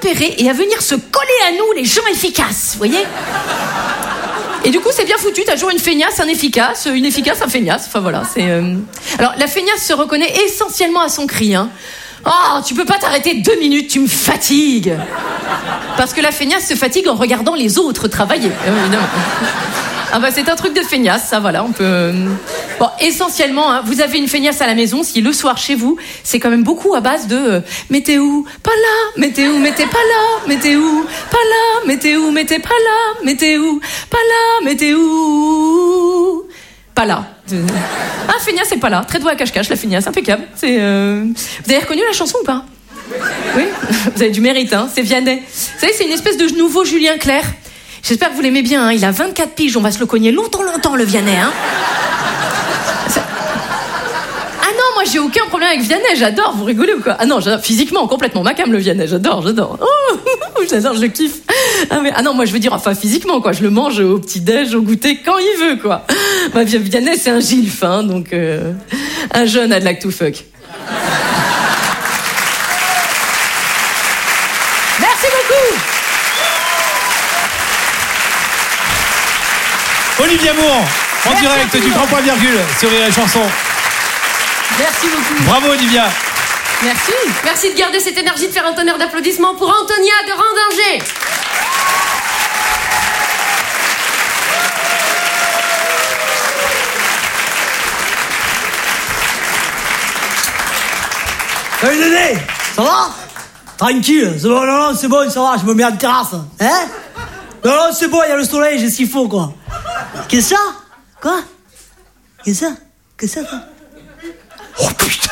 repérer et à venir se coller à nous, les gens efficaces, vous voyez? Et du coup, c'est bien foutu, t'as toujours une feignasse, un efficace, une efficace, un feignace, enfin voilà, c'est... Alors, la feignasse se reconnaît essentiellement à son cri, hein. Oh, tu peux pas t'arrêter 2 minutes, tu me fatigues. Parce que la feignasse se fatigue en regardant les autres travailler, évidemment. Ah bah c'est un truc de feignasse, ça voilà, on peut... Bon, essentiellement, hein, vous avez une feignasse à la maison, si le soir chez vous, c'est quand même beaucoup à base de mais t'es où? Pas là, mais t'es où? Mais t'es pas là, mais t'es où? Pas là, mais t'es où? Mais t'es pas là, mais t'es où? Pas là, mais t'es où? Pas là. Ah, feignasse, c'est pas là. Très doué à cache-cache, la feignasse, impeccable. C'est, Vous avez reconnu la chanson ou pas? Oui, vous avez du mérite, hein, c'est Vianney. Vous savez, c'est une espèce de nouveau Julien Clerc. J'espère que vous l'aimez bien, hein. Il a 24 piges, on va se le cogner longtemps, le Vianney, hein. Ah non, moi j'ai aucun problème avec Vianney, j'adore, vous rigolez ou quoi? Ah non, j'adore, physiquement, complètement macam le Vianney, j'adore. Oh, j'adore, je kiffe. Ah non, moi je veux dire, enfin physiquement, quoi, je le mange au petit-déj, au goûter, quand il veut, quoi. Bah, Vianney, c'est un gilf, hein, donc un jeune I'd like to fuck. Merci beaucoup. Olivier Moore, en direct du Grand Point Virgule sur Rire et Chanson. Merci beaucoup. Bravo Olivia. Merci. Merci de garder cette énergie, de faire un tonnerre d'applaudissements pour Antonia de Randinger. Salut Dédé, ça va? Tranquille, c'est bon, non, c'est bon, ça va, je me mets en terrasse. Hein? Non, c'est bon, il y a le soleil, j'ai ce qu'il faut, quoi. Qu'est-ce que ça? Quoi? Qu'est-ce que ça? Qu'est-ce que ça, quoi? Oh putain!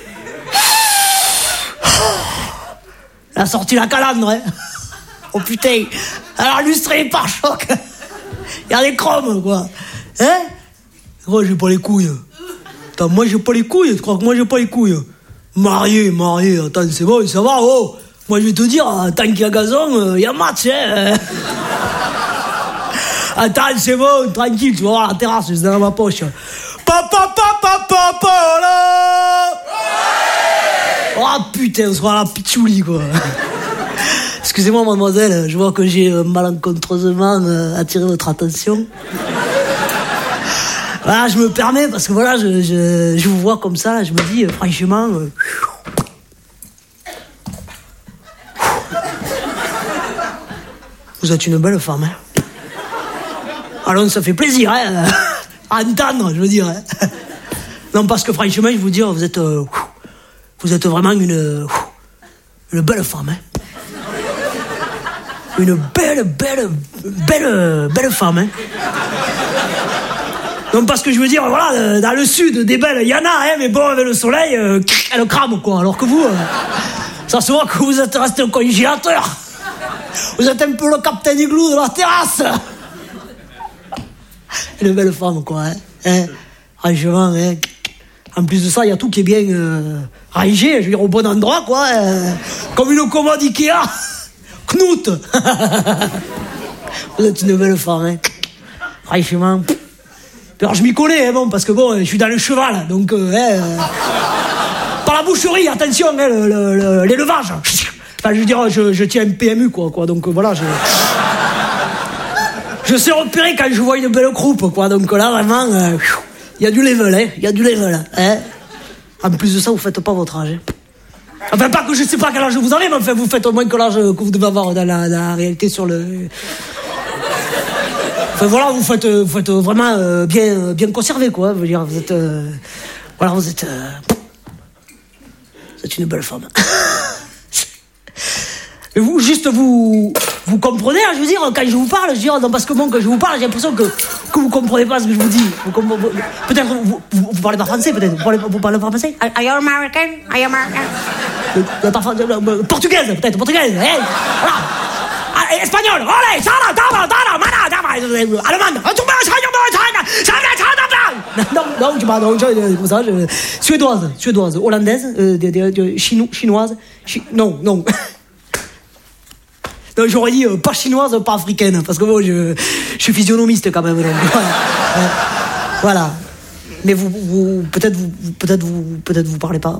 Elle a sorti la calandre, hein? Oh putain! Elle a illustré les pare-chocs! Il y a des chromes, quoi! Hein? Moi, j'ai pas les couilles. Attends, moi, j'ai pas les couilles, tu crois que moi, j'ai pas les couilles? Marié, attends, c'est bon, ça va, oh! Moi, je vais te dire, tant qu'il y a gazon, il y a match, hein? Attends, c'est bon, tranquille, tu vas voir la terrasse, c'est dans ma poche. Papa, là! Oh putain, on se voit la pitchouli, quoi. Excusez-moi, mademoiselle, je vois que j'ai malencontreusement attiré votre attention. Voilà, je me permets, parce que voilà, je vous vois comme ça, là, je me dis, franchement... Vous êtes une belle femme, hein. Alors, ça fait plaisir, hein, à entendre, je veux dire. Hein. Non, parce que franchement, je vous dis, vous êtes vraiment une belle femme, hein. Une belle femme, hein. Non, parce que je veux dire, voilà, dans le sud, des belles, il y en a, hein, mais bon, avec le soleil, elle crame, quoi. Alors que vous, ça se voit que vous êtes resté au congélateur. Vous êtes un peu le Captain Igloo de la terrasse. Une belle femme, quoi, hein. Franchement, hein. En plus de ça, il y a tout qui est bien rangé, je veux dire, au bon endroit, quoi. Comme une commode Ikea. Knut. Vous êtes une belle femme, hein. Franchement. Alors, je m'y connais, hein, bon, parce que bon, je suis dans le cheval, donc, par la boucherie, attention, hein, l'élevage. Enfin, je veux dire, je tiens un PMU, quoi, donc voilà, je sais repérer quand je vois une belle croupe, quoi, donc là, vraiment, il y a du level, hein. En plus de ça, vous faites pas votre âge, hein. Enfin, pas que je sais pas quel âge vous avez, mais enfin, vous faites au moins que l'âge que vous devez avoir dans la réalité sur le... Enfin, voilà, vous faites vraiment bien conservé, quoi. Je veux dire, vous êtes... voilà, vous êtes une belle femme. Et vous, juste, vous comprenez, hein, je veux dire, quand je vous parle, je veux dire, non, parce que bon, quand je vous parle, j'ai l'impression que vous comprenez pas ce que je vous dis. Peut-être, vous parlez pas français, peut-être. Vous parlez pas français? Are you American? Are you American? Portugaise, peut-être, portugaise. Hey, voilà. Espagnol, allez, allemande, non, suédoise, hollandaise, chinoise, non. Non, j'aurais dit pas chinoise, pas africaine, parce que bon, je suis physionomiste quand même. Donc, voilà. Mais vous parlez pas.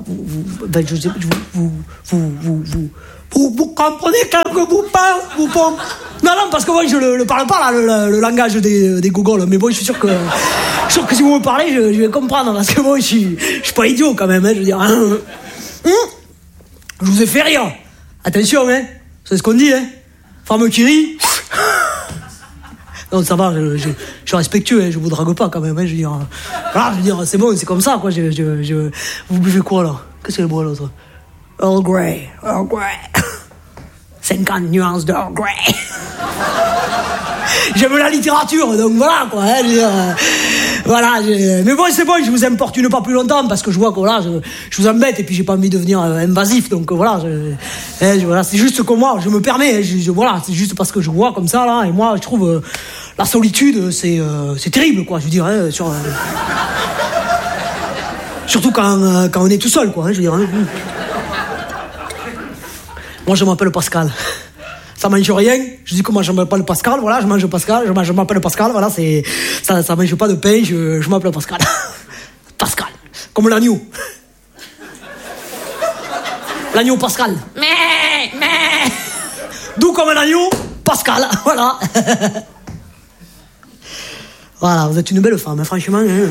Vous comprenez quand vous parlez. Non, parce que moi je le parle pas là, le langage des gogoles. Mais bon, je suis sûr que si vous me parlez, je vais comprendre parce que moi je suis pas idiot quand même. Hein, je veux dire. Je vous ai fait rire. Attention, hein. C'est ce qu'on dit, hein. Femme qui rit. Non, ça va, je suis respectueux, hein, je vous drague pas quand même, hein, je veux dire. C'est bon, c'est comme ça, quoi. Vous buvez quoi, là? Qu'est-ce qu'elle boit, l'autre? Earl Grey. 50 nuances d'Earl Grey. J'aime la littérature, donc voilà, quoi. Hein, je veux dire, voilà. Mais bon, c'est bon, je vous importune pas plus longtemps parce que je vois que voilà, je vous embête et puis j'ai pas envie de devenir invasif, donc voilà. Voilà, c'est juste que moi, je me permets. Voilà, c'est juste parce que je vois comme ça là, et moi, je trouve la solitude, c'est terrible, quoi. Je veux dire, hein, surtout quand on est tout seul, quoi. Hein, je veux dire. Hein. Moi, je m'appelle Pascal. Ça mange rien. Je dis que moi je m'appelle Pascal, voilà, je m'appelle Pascal, voilà, ça mange pas de pain, je m'appelle Pascal. Pascal, comme l'agneau. L'agneau Pascal. D'où comme un agneau, Pascal, voilà. Voilà, vous êtes une belle femme, hein, franchement. Hein.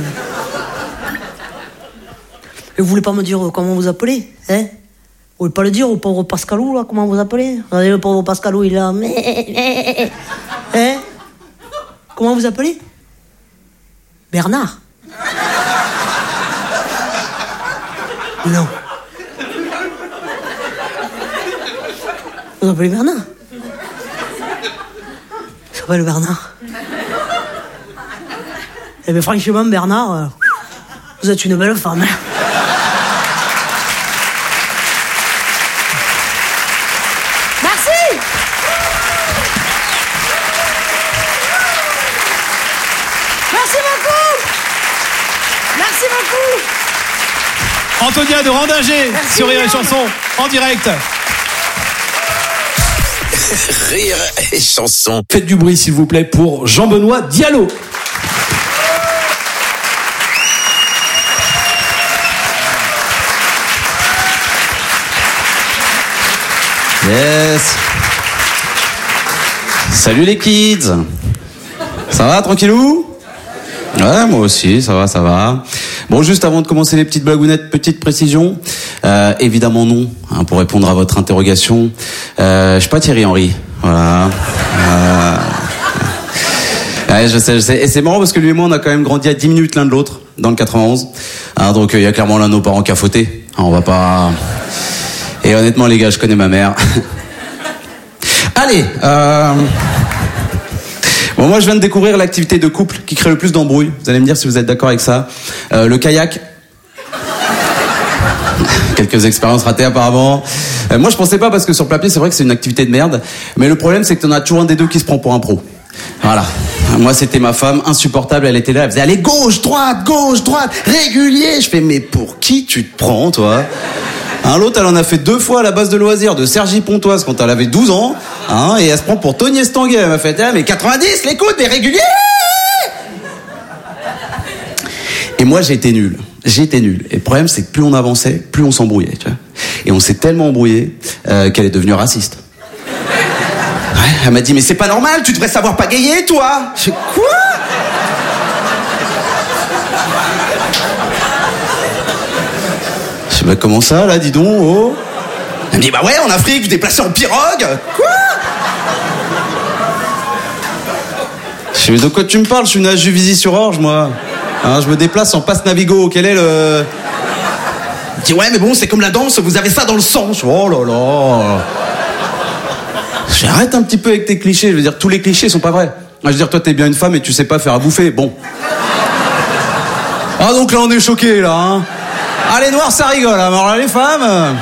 Et vous voulez pas me dire comment vous appelez, hein? Vous voulez pas le dire au pauvre Pascalou, là, comment vous appelez? Regardez, le pauvre Pascalou, il est là. Hein? Comment vous appelez? Bernard? Non. Vous appelez Bernard? Il s'appelle Bernard. Eh bien, franchement, Bernard, vous êtes une belle femme, hein? Antonia de Randinger sur Rire et Chanson en direct. Rire et Chanson. Faites du bruit s'il vous plaît pour Jean-Benoît Diallo. Yes. Salut les kids. Ça va tranquillou? Ouais, moi aussi, ça va. Bon, juste avant de commencer les petites blagounettes, petite précision. Évidemment non, hein, pour répondre à votre interrogation. Je suis pas Thierry Henry. Voilà. Ouais, je sais. Et c'est marrant parce que lui et moi, on a quand même grandi à 10 minutes l'un de l'autre, dans le 91. Hein, donc, il y a clairement l'un de nos parents qui a fauté. Hein, on va pas... Et honnêtement, les gars, je connais ma mère. Allez, bon, moi, je viens de découvrir l'activité de couple qui crée le plus d'embrouilles. Vous allez me dire si vous êtes d'accord avec ça. Le kayak. Quelques expériences ratées apparemment. Moi, je pensais pas parce que sur le papier, c'est vrai que c'est une activité de merde. Mais le problème, c'est que t'en as toujours un des deux qui se prend pour un pro. Voilà. Moi, c'était ma femme, insupportable. Elle était là, elle faisait allez, gauche, droite, régulier. Je fais mais pour qui tu te prends, toi? Hein, l'autre, elle en a fait 2 fois à la base de loisirs de Cergy-Pontoise quand elle avait 12 ans. Hein, et elle se prend pour Tony Estanguet. Elle m'a fait mais 90, l'écoute, mais régulier. Et moi, j'étais nul. Et le problème, c'est que plus on avançait, plus on s'embrouillait. Tu vois. Et on s'est tellement embrouillé qu'elle est devenue raciste. Ouais, elle m'a dit, mais c'est pas normal, tu devrais savoir pagayer, toi. Je fais quoi? Je sais pas comment ça, là, dis donc, oh. Elle me dit, bah ouais, en Afrique, vous déplacez en pirogue. Quoi? Je sais, mais de quoi tu me parles? Je suis une Juvisy-sur-Orge, moi. Hein, je me déplace en passe Navigo. Quel est le... Il dit, ouais, mais bon, c'est comme la danse, vous avez ça dans le sang. Je dis, oh là là. J'arrête un petit peu avec tes clichés. Je veux dire, tous les clichés sont pas vrais. Je veux dire, toi, t'es bien une femme et tu sais pas faire à bouffer. Bon. Ah, donc là, on est choqués, là, hein. Ah, les noirs, ça rigole. Alors là, les femmes...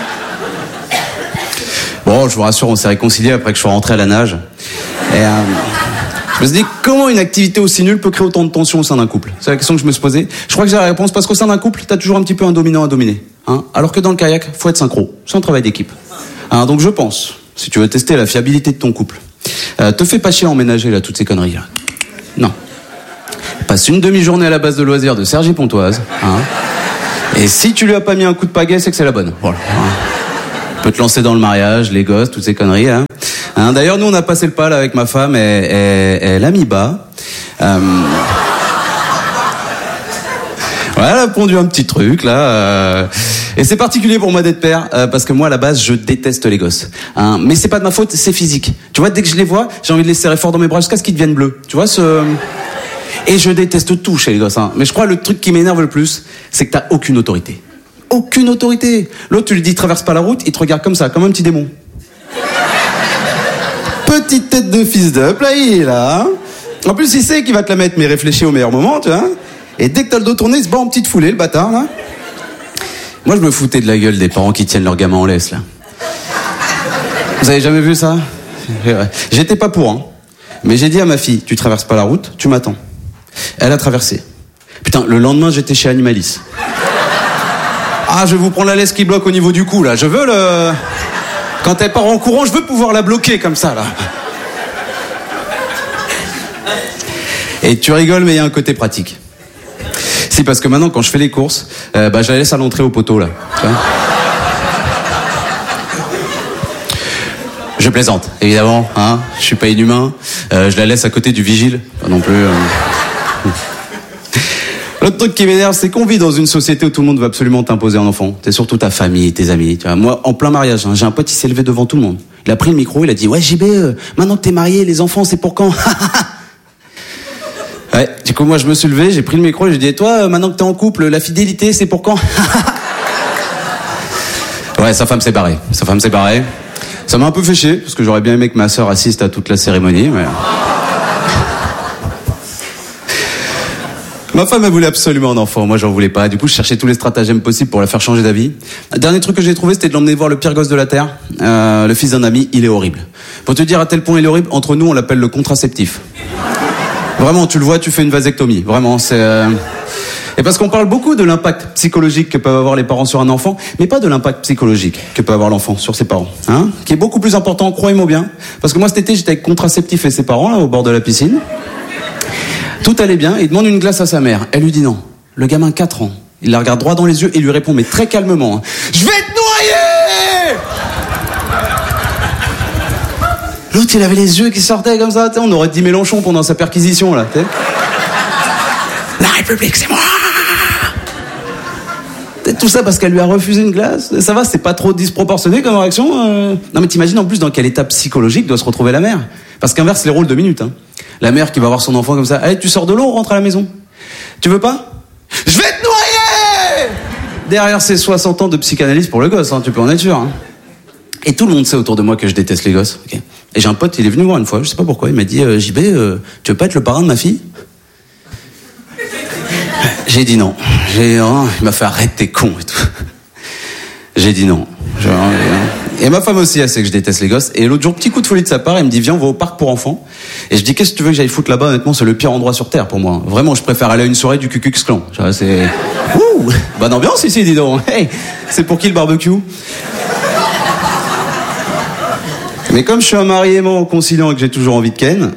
Bon, je vous rassure, on s'est réconciliés après que je sois rentré à la nage. Et... je me suis dit, comment une activité aussi nulle peut créer autant de tension au sein d'un couple? C'est la question que je me suis posée. Je crois que j'ai la réponse parce qu'au sein d'un couple, t'as toujours un petit peu un dominant à dominer. Hein, alors que dans le kayak, faut être synchro. C'est un travail d'équipe. Hein, donc je pense, si tu veux tester la fiabilité de ton couple, te fais pas chier à emménager là, toutes ces conneries là. Non. passe une demi-journée à la base de loisirs de Cergy-Pontoise. Hein. Et si tu lui as pas mis un coup de pagaie, c'est que c'est la bonne. Voilà. Tu peux te lancer dans le mariage, les gosses, toutes ces conneries. Hein. Hein, d'ailleurs, nous, on a passé le pas là, avec ma femme, elle a mis bas. Voilà, elle a pondu un petit truc là. Et c'est particulier pour moi d'être père, parce que moi à la base je déteste les gosses. Hein. Mais c'est pas de ma faute, c'est physique. Tu vois, dès que je les vois, j'ai envie de les serrer fort dans mes bras jusqu'à ce qu'ils deviennent bleus. Tu vois ce... Et je déteste tout chez les gosses. Hein. Mais je crois que le truc qui m'énerve le plus, c'est que t'as aucune autorité. Aucune autorité. L'autre, tu lui dis traverse pas la route, il te regarde comme ça, comme un petit démon. Petite tête de fils d'up, là il est là. Hein. En plus il sait qu'il va te la mettre, mais réfléchis au meilleur moment, tu vois. Et dès que t'as le dos tourné, il se bat en petite foulée, le bâtard, là. Moi, je me foutais de la gueule des parents qui tiennent leur gamin en laisse, là. Vous avez jamais vu ça? J'étais pas pour, hein. Mais j'ai dit à ma fille, tu traverses pas la route, tu m'attends. Elle a traversé. Putain, le lendemain, j'étais chez Animalis. Ah, je vais vous prendre la laisse qui bloque au niveau du cou, là. Je veux le... Quand elle part en courant, je veux pouvoir la bloquer comme ça, là. Et tu rigoles, mais il y a un côté pratique. Si, parce que maintenant, quand je fais les courses, je la laisse à l'entrée au poteau, là. Tu vois. Je plaisante, évidemment, hein. Je suis pas inhumain. Je la laisse à côté du vigile, pas non plus. L'autre truc qui m'énerve, c'est qu'on vit dans une société où tout le monde veut absolument t'imposer un enfant. T'es surtout ta famille, tes amis. Tu vois. Moi, en plein mariage, hein, j'ai un pote, il s'est levé devant tout le monde. Il a pris le micro, il a dit « Ouais, JB, maintenant que t'es marié, les enfants, c'est pour quand ?» Ouais, du coup, moi, je me suis levé, j'ai pris le micro et j'ai dit « Et toi, maintenant que t'es en couple, la fidélité, c'est pour quand ?» Ouais, sa femme s'est barrée. Ça m'a un peu fait chier, parce que j'aurais bien aimé que ma sœur assiste à toute la cérémonie, mais... Ma femme, elle voulait absolument un enfant. Moi, j'en voulais pas. Du coup, je cherchais tous les stratagèmes possibles pour la faire changer d'avis. Le dernier truc que j'ai trouvé, c'était de l'emmener voir le pire gosse de la Terre. Le fils d'un ami, il est horrible. Pour te dire à tel point il est horrible, entre nous, on l'appelle le contraceptif. Vraiment, tu le vois, tu fais une vasectomie. Vraiment, c'est... Et parce qu'on parle beaucoup de l'impact psychologique que peuvent avoir les parents sur un enfant, mais pas de l'impact psychologique que peut avoir l'enfant sur ses parents. Hein, qui est beaucoup plus important, croyez-moi bien. Parce que moi, cet été, j'étais avec contraceptif et ses parents, là, au bord de la piscine. Tout allait bien, il demande une glace à sa mère. Elle lui dit non. Le gamin, 4 ans. Il la regarde droit dans les yeux et lui répond, mais très calmement, hein, « Je vais te noyer !» L'autre, il avait les yeux qui sortaient comme ça. On aurait dit Mélenchon pendant sa perquisition, là. T'sais. La République, c'est moi. Tout ça parce qu'elle lui a refusé une glace. Ça va, c'est pas trop disproportionné comme réaction. Non mais t'imagines en plus dans quel état psychologique doit se retrouver la mère. Parce qu'inverse les rôles 2 minutes. Hein. La mère qui va voir son enfant comme ça. Allez, tu sors de l'eau, on rentre à la maison. Tu veux pas? Je vais te noyer. Derrière ces 60 ans de psychanalyse pour le gosse, hein, tu peux en être sûr. Hein. Et tout le monde sait autour de moi que je déteste les gosses. Okay. Et j'ai un pote, il est venu voir une fois, je sais pas pourquoi, il m'a dit JB, tu veux pas être le parrain de ma fille? J'ai dit non. Il m'a fait arrête, t'es con et tout. J'ai dit non. Et ma femme aussi, elle sait que je déteste les gosses. Et l'autre jour, petit coup de folie de sa part, elle me dit viens, on va au parc pour enfants. Et je dis qu'est-ce que tu veux que j'aille foutre là-bas? Honnêtement, c'est le pire endroit sur terre pour moi. Vraiment, je préfère aller à une soirée du Ku Klux Klan. C'est ouh, bonne ambiance ici, dis donc. Hey, c'est pour qui le barbecue? Mais comme je suis un mari aimant, conciliant et que j'ai toujours envie de ken,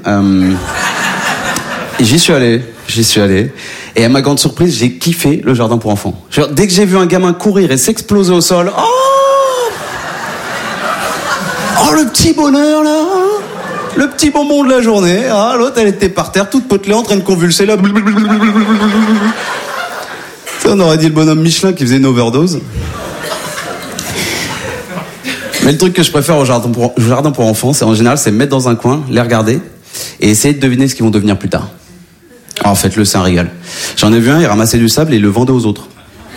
j'y suis allé. Et à ma grande surprise, j'ai kiffé le jardin pour enfants. Genre, dès que j'ai vu un gamin courir et s'exploser au sol, oh le petit bonheur là, le petit bonbon de la journée. Ah, l'autre, elle était par terre, toute potelée, en train de convulser là. Ça, on aurait dit le bonhomme Michelin qui faisait une overdose. Mais le truc que je préfère au jardin pour enfants, c'est en général, c'est me mettre dans un coin, les regarder et essayer de deviner ce qu'ils vont devenir plus tard. Alors faites-le, c'est un régal. J'en ai vu un, il ramassait du sable et il le vendait aux autres.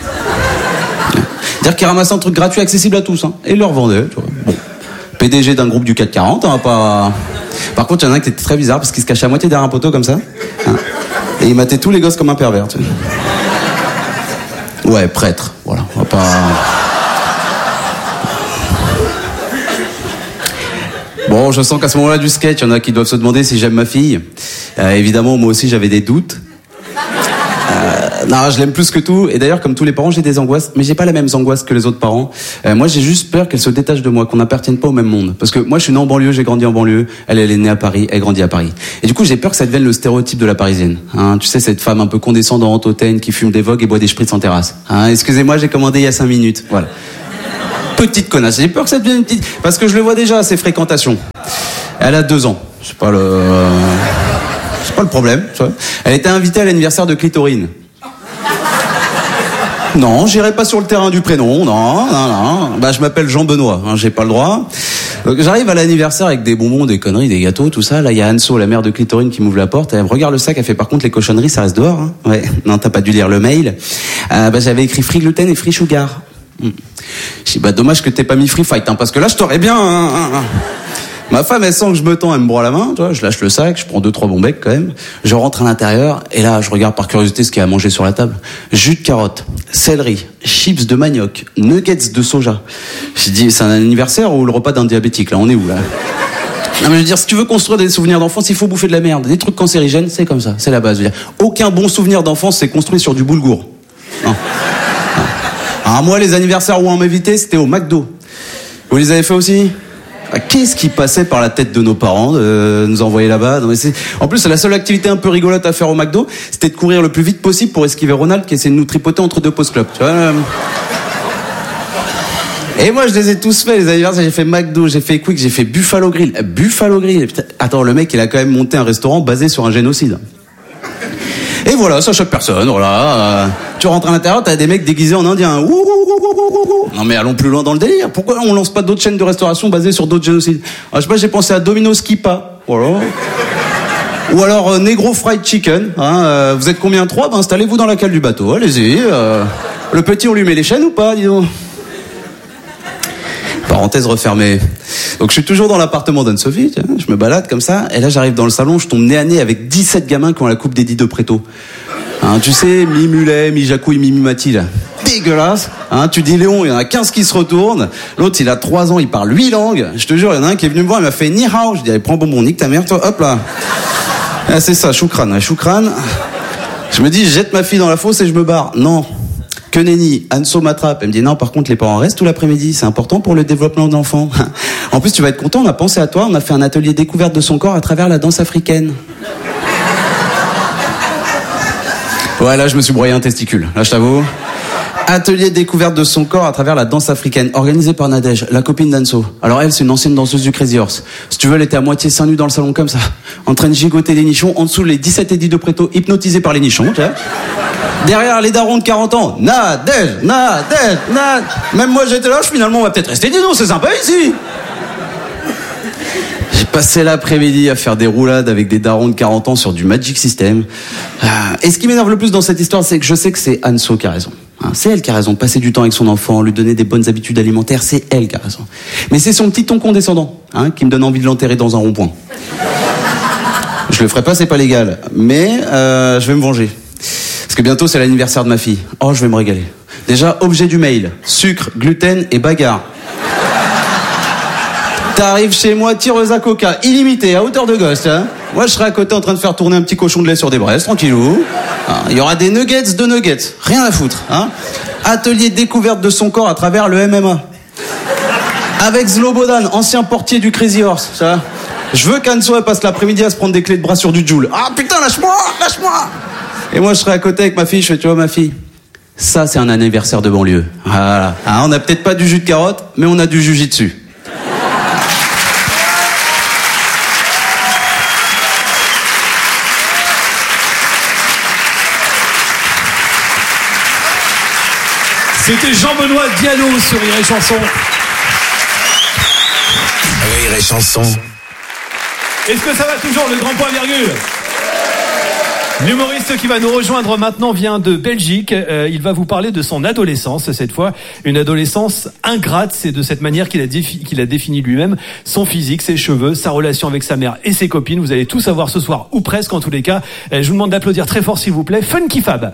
Dire qu'il ramassait un truc gratuit accessible à tous, hein, et il le revendait. Tu vois. Bon. PDG d'un groupe du 440, hein, pas... Par contre, il y en a un qui était très bizarre parce qu'il se cachait à moitié derrière un poteau comme ça. Hein, et il matait tous les gosses comme un pervers. Tu vois. Ouais, prêtre, voilà. On va pas... Bon, je sens qu'à ce moment-là du sketch, il y en a qui doivent se demander si j'aime ma fille. Évidemment, moi aussi, j'avais des doutes. Non, je l'aime plus que tout. Et d'ailleurs, comme tous les parents, j'ai des angoisses. Mais j'ai pas les mêmes angoisses que les autres parents. Moi, j'ai juste peur qu'elle se détache de moi, qu'on n'appartienne pas au même monde. Parce que moi, je suis né en banlieue, j'ai grandi en banlieue. Elle est née à Paris, elle grandit à Paris. Et du coup, j'ai peur que ça devienne le stéréotype de la parisienne. Hein, tu sais, cette femme un peu condescendante, hautaine, qui fume des vogues et boit des spritz en terrasse. Hein, excusez-moi, j'ai commandé il y a 5 minutes. Voilà. Petite connasse. J'ai peur que ça devienne une petite... Parce que je le vois déjà à ses fréquentations. Elle a 2 ans. C'est pas le problème. Tu vois. Elle était invitée à l'anniversaire de Clitorine. Non, j'irai pas sur le terrain du prénom, non. Bah, je m'appelle Jean-Benoît, hein, j'ai pas le droit. Donc, j'arrive à l'anniversaire avec des bonbons, des conneries, des gâteaux, tout ça. Là, il y a Anso, la mère de Clitorine, qui m'ouvre la porte. Elle me regarde le sac, elle fait par contre les cochonneries, ça reste dehors. Hein. Ouais, non, t'as pas dû lire le mail. Bah, j'avais écrit free gluten et free sugar. Je dis, bah, dommage que t'aies pas mis free fight, hein, parce que là, je t'aurais bien... Ma femme, elle sent que je me tends, elle me broie la main, tu vois, je lâche le sac, je prends 2-3 bons becs quand même, je rentre à l'intérieur, et là, je regarde par curiosité ce qu'il y a à manger sur la table. Jus de carotte, céleri, chips de manioc, nuggets de soja. J'ai dit, c'est un anniversaire ou le repas d'un diabétique, là, on est où, là? Non, mais je veux dire, si tu veux construire des souvenirs d'enfance, il faut bouffer de la merde. Des trucs cancérigènes, c'est comme ça, c'est la base. Je veux dire, aucun bon souvenir d'enfance s'est construit sur du boulgour. Non. Alors moi, les anniversaires où on m'invitait, c'était au McDo. Vous les avez fait aussi? Qu'est-ce qui passait par la tête de nos parents de nous envoyer là-bas? En plus, la seule activité un peu rigolote à faire au McDo, c'était de courir le plus vite possible pour esquiver Ronald qui essayait de nous tripoter entre 2 pauses clopes. Tu vois. Et moi, je les ai tous fait, les anniversaires. J'ai fait McDo, j'ai fait Quick, j'ai fait Buffalo Grill. Buffalo Grill. Putain, attends, le mec, il a quand même monté un restaurant basé sur un génocide. Et voilà, ça choque personne, voilà. Tu rentres à l'intérieur, t'as des mecs déguisés en indien. Non mais allons plus loin dans le délire. Pourquoi on lance pas d'autres chaînes de restauration basées sur d'autres génocides? Je sais pas, j'ai pensé à Domino's Kippa. Voilà. Ou alors Negro Fried Chicken. Hein, vous êtes combien? 3? Ben installez-vous dans la cale du bateau, allez-y. Le petit, on lui met les chaînes ou pas, dis donc? Parenthèse refermée. Donc je suis toujours dans l'appartement d'Anne-Sophie, je me balade comme ça, et là j'arrive dans le salon, je tombe nez à nez avec 17 gamins qui ont la coupe d'Eddie de Préto. Hein, tu sais, mi-mulet, mi-jacouille, mi-mati, là. Dégueulasse. Hein, tu dis Léon, il y en a 15 qui se retournent. L'autre, il a 3 ans, il parle 8 langues. Je te jure, il y en a un qui est venu me voir, il m'a fait ni hao. Je dis, allez, prends bonbon, nique ta mère, toi, hop là. Ah, c'est ça, choukran. Je me dis, je jette ma fille dans la fosse et je me barre. Non. Que nenni, Anso m'attrape. Elle me dit, non, par contre, les parents restent tout l'après-midi. C'est important pour le développement de l'enfant. En plus, tu vas être content, on a pensé à toi, on a fait un atelier découverte de son corps à travers la danse africaine. Ouais, là, je me suis broyé un testicule. Là, je t'avoue. Atelier découverte de son corps à travers la danse africaine, organisé par Nadège, la copine d'Anso. Alors elle, c'est une ancienne danseuse du Crazy Horse. Si tu veux, elle était à moitié seins nus dans le salon comme ça, en train de gigoter les nichons, en dessous les 17 Eddie de Préto, hypnotisés par les nichons, tu vois. Derrière les darons de 40 ans, Nadège. Même moi, j'étais là, finalement, on va peut-être rester, dis donc, c'est sympa ici. J'ai passé l'après-midi à faire des roulades avec des darons de 40 ans sur du Magic System. Et ce qui m'énerve le plus dans cette histoire, c'est que je sais que c'est Anso qui a raison. C'est elle qui a raison. Passer du temps avec son enfant, lui donner des bonnes habitudes alimentaires, c'est elle qui a raison. Mais c'est son petit ton condescendant qui me donne envie de l'enterrer dans un rond-point. Je le ferai pas, c'est pas légal. Mais je vais me venger. Parce que bientôt, c'est l'anniversaire de ma fille. Oh, je vais me régaler. Déjà, objet du mail. Sucre, gluten et bagarre. T'arrives chez moi, tireuse à coca, illimitée, à hauteur de gosse, hein. Moi, je serai à côté en train de faire tourner un petit cochon de lait sur des braises, tranquillou. Il y aura des nuggets de nuggets. Rien à foutre, hein. Atelier découverte de son corps à travers le MMA. Avec Zlobodan, ancien portier du Crazy Horse, ça. Je veux qu'Anso passe l'après-midi à se prendre des clés de bras sur du Joule. Ah, putain, lâche-moi. Et moi, je serai à côté avec ma fille, je fais, tu vois, ma fille, ça, c'est un anniversaire de banlieue. Voilà. Hein, on a peut-être pas du jus de carotte, mais on a du jujitsu. C'était Jean-Benoît Diallo sur Rire et Chanson. Rire et Chanson. Est-ce que ça va toujours, le grand point virgule? L'humoriste qui va nous rejoindre maintenant vient de Belgique. Il va vous parler de son adolescence, cette fois. Une adolescence ingrate. C'est de cette manière qu'il a défini lui-même son physique, ses cheveux, sa relation avec sa mère et ses copines. Vous allez tout savoir ce soir, ou presque en tous les cas. Je vous demande d'applaudir très fort, s'il vous plaît, Funky Fab.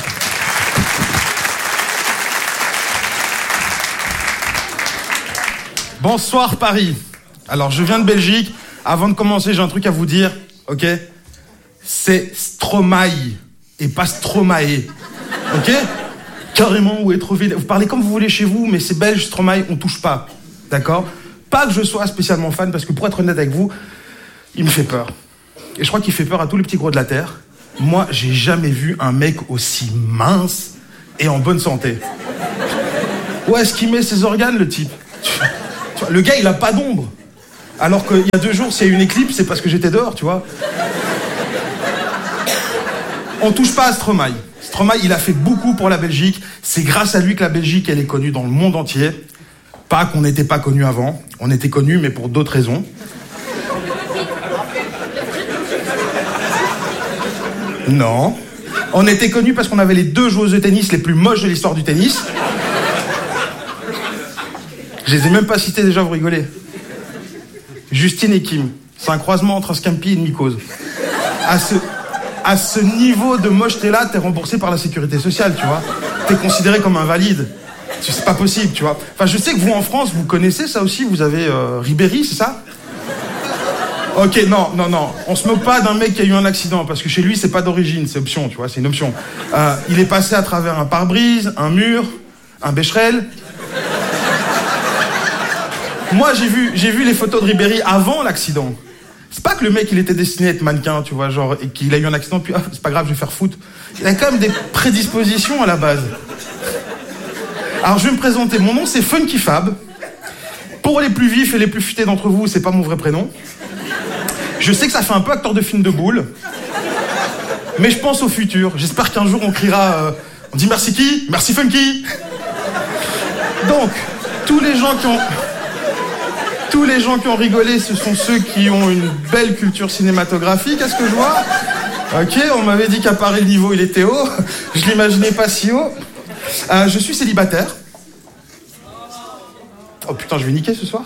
Bonsoir Paris. Alors je viens de Belgique. Avant de commencer, j'ai un truc à vous dire, ok? C'est Stromae et pas Stromae. Ok ? Carrément, ou être vide. Vous parlez comme vous voulez chez vous, mais c'est belge, Stromae, on touche pas. D'accord ? Pas que je sois spécialement fan, parce que pour être honnête avec vous, il me fait peur. Et je crois qu'il fait peur à tous les petits gros de la Terre. Moi, j'ai jamais vu un mec aussi mince et en bonne santé. Où est-ce qu'il met ses organes, le type ? Tu vois, le gars, il a pas d'ombre. Alors qu'il y a 2 jours, s'il y a eu une éclipse, c'est parce que j'étais dehors, tu vois. On touche pas à Stromae. Stromae, il a fait beaucoup pour la Belgique. C'est grâce à lui que la Belgique, elle est connue dans le monde entier. Pas qu'on n'était pas connu avant. On était connus, mais pour d'autres raisons. Non. On était connus parce qu'on avait les 2 joueuses de tennis les plus moches de l'histoire du tennis. Je les ai même pas citées déjà, vous rigolez. Justine et Kim. C'est un croisement entre un Scampi et une mycose. À ce niveau de mocheté-là, t'es remboursé par la sécurité sociale, tu vois. T'es considéré comme invalide. C'est pas possible, tu vois. Enfin, je sais que vous, en France, vous connaissez ça aussi. Vous avez Ribéry, c'est ça ? Ok, non. On se moque pas d'un mec qui a eu un accident, parce que chez lui, c'est pas d'origine, c'est option, tu vois, c'est une option. Il est passé à travers un pare-brise, un mur, un bécherel. Moi, j'ai vu les photos de Ribéry avant l'accident. C'est pas que le mec, il était destiné à être mannequin, tu vois, genre, et qu'il a eu un accident, puis c'est pas grave, je vais faire foot. Il a quand même des prédispositions à la base. Alors, je vais me présenter. Mon nom, c'est Funky Fab. Pour les plus vifs et les plus futés d'entre vous, c'est pas mon vrai prénom. Je sais que ça fait un peu acteur de film de boule. Mais je pense au futur. J'espère qu'un jour, on criera... on dit merci qui ? Merci Funky. Donc, tous les gens qui ont rigolé, ce sont ceux qui ont une belle culture cinématographique, est-ce que je vois ? Ok, on m'avait dit qu'à Paris, le niveau, il était haut. Je l'imaginais pas si haut. Je suis célibataire. Oh putain, je vais niquer ce soir.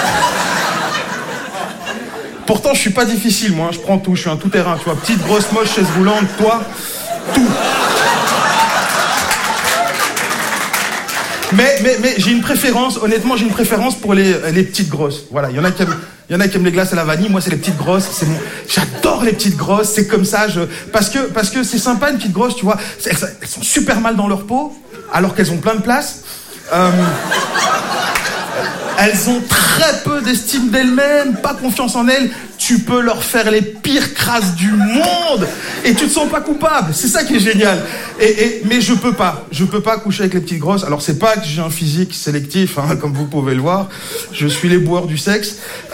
Pourtant, je suis pas difficile, moi. Je prends tout, je suis un tout-terrain, tu vois. Petite, grosse, moche, chaise roulante, toi, tout. Mais j'ai une préférence, honnêtement, j'ai une préférence pour les petites grosses. Voilà, il y en a qui aiment les glaces à la vanille, moi c'est les petites grosses, j'adore les petites grosses, c'est comme ça, parce que c'est sympa une petite grosse, tu vois, elles sont super mal dans leur peau, alors qu'elles ont plein de place. Elles ont très peu d'estime d'elles-mêmes, pas confiance en elles. Tu peux leur faire les pires crasses du monde et tu te sens pas coupable. C'est ça qui est génial. Mais je peux pas coucher avec les petites grosses. Alors c'est pas que j'ai un physique sélectif, hein, comme vous pouvez le voir. Je suis les boueurs du sexe.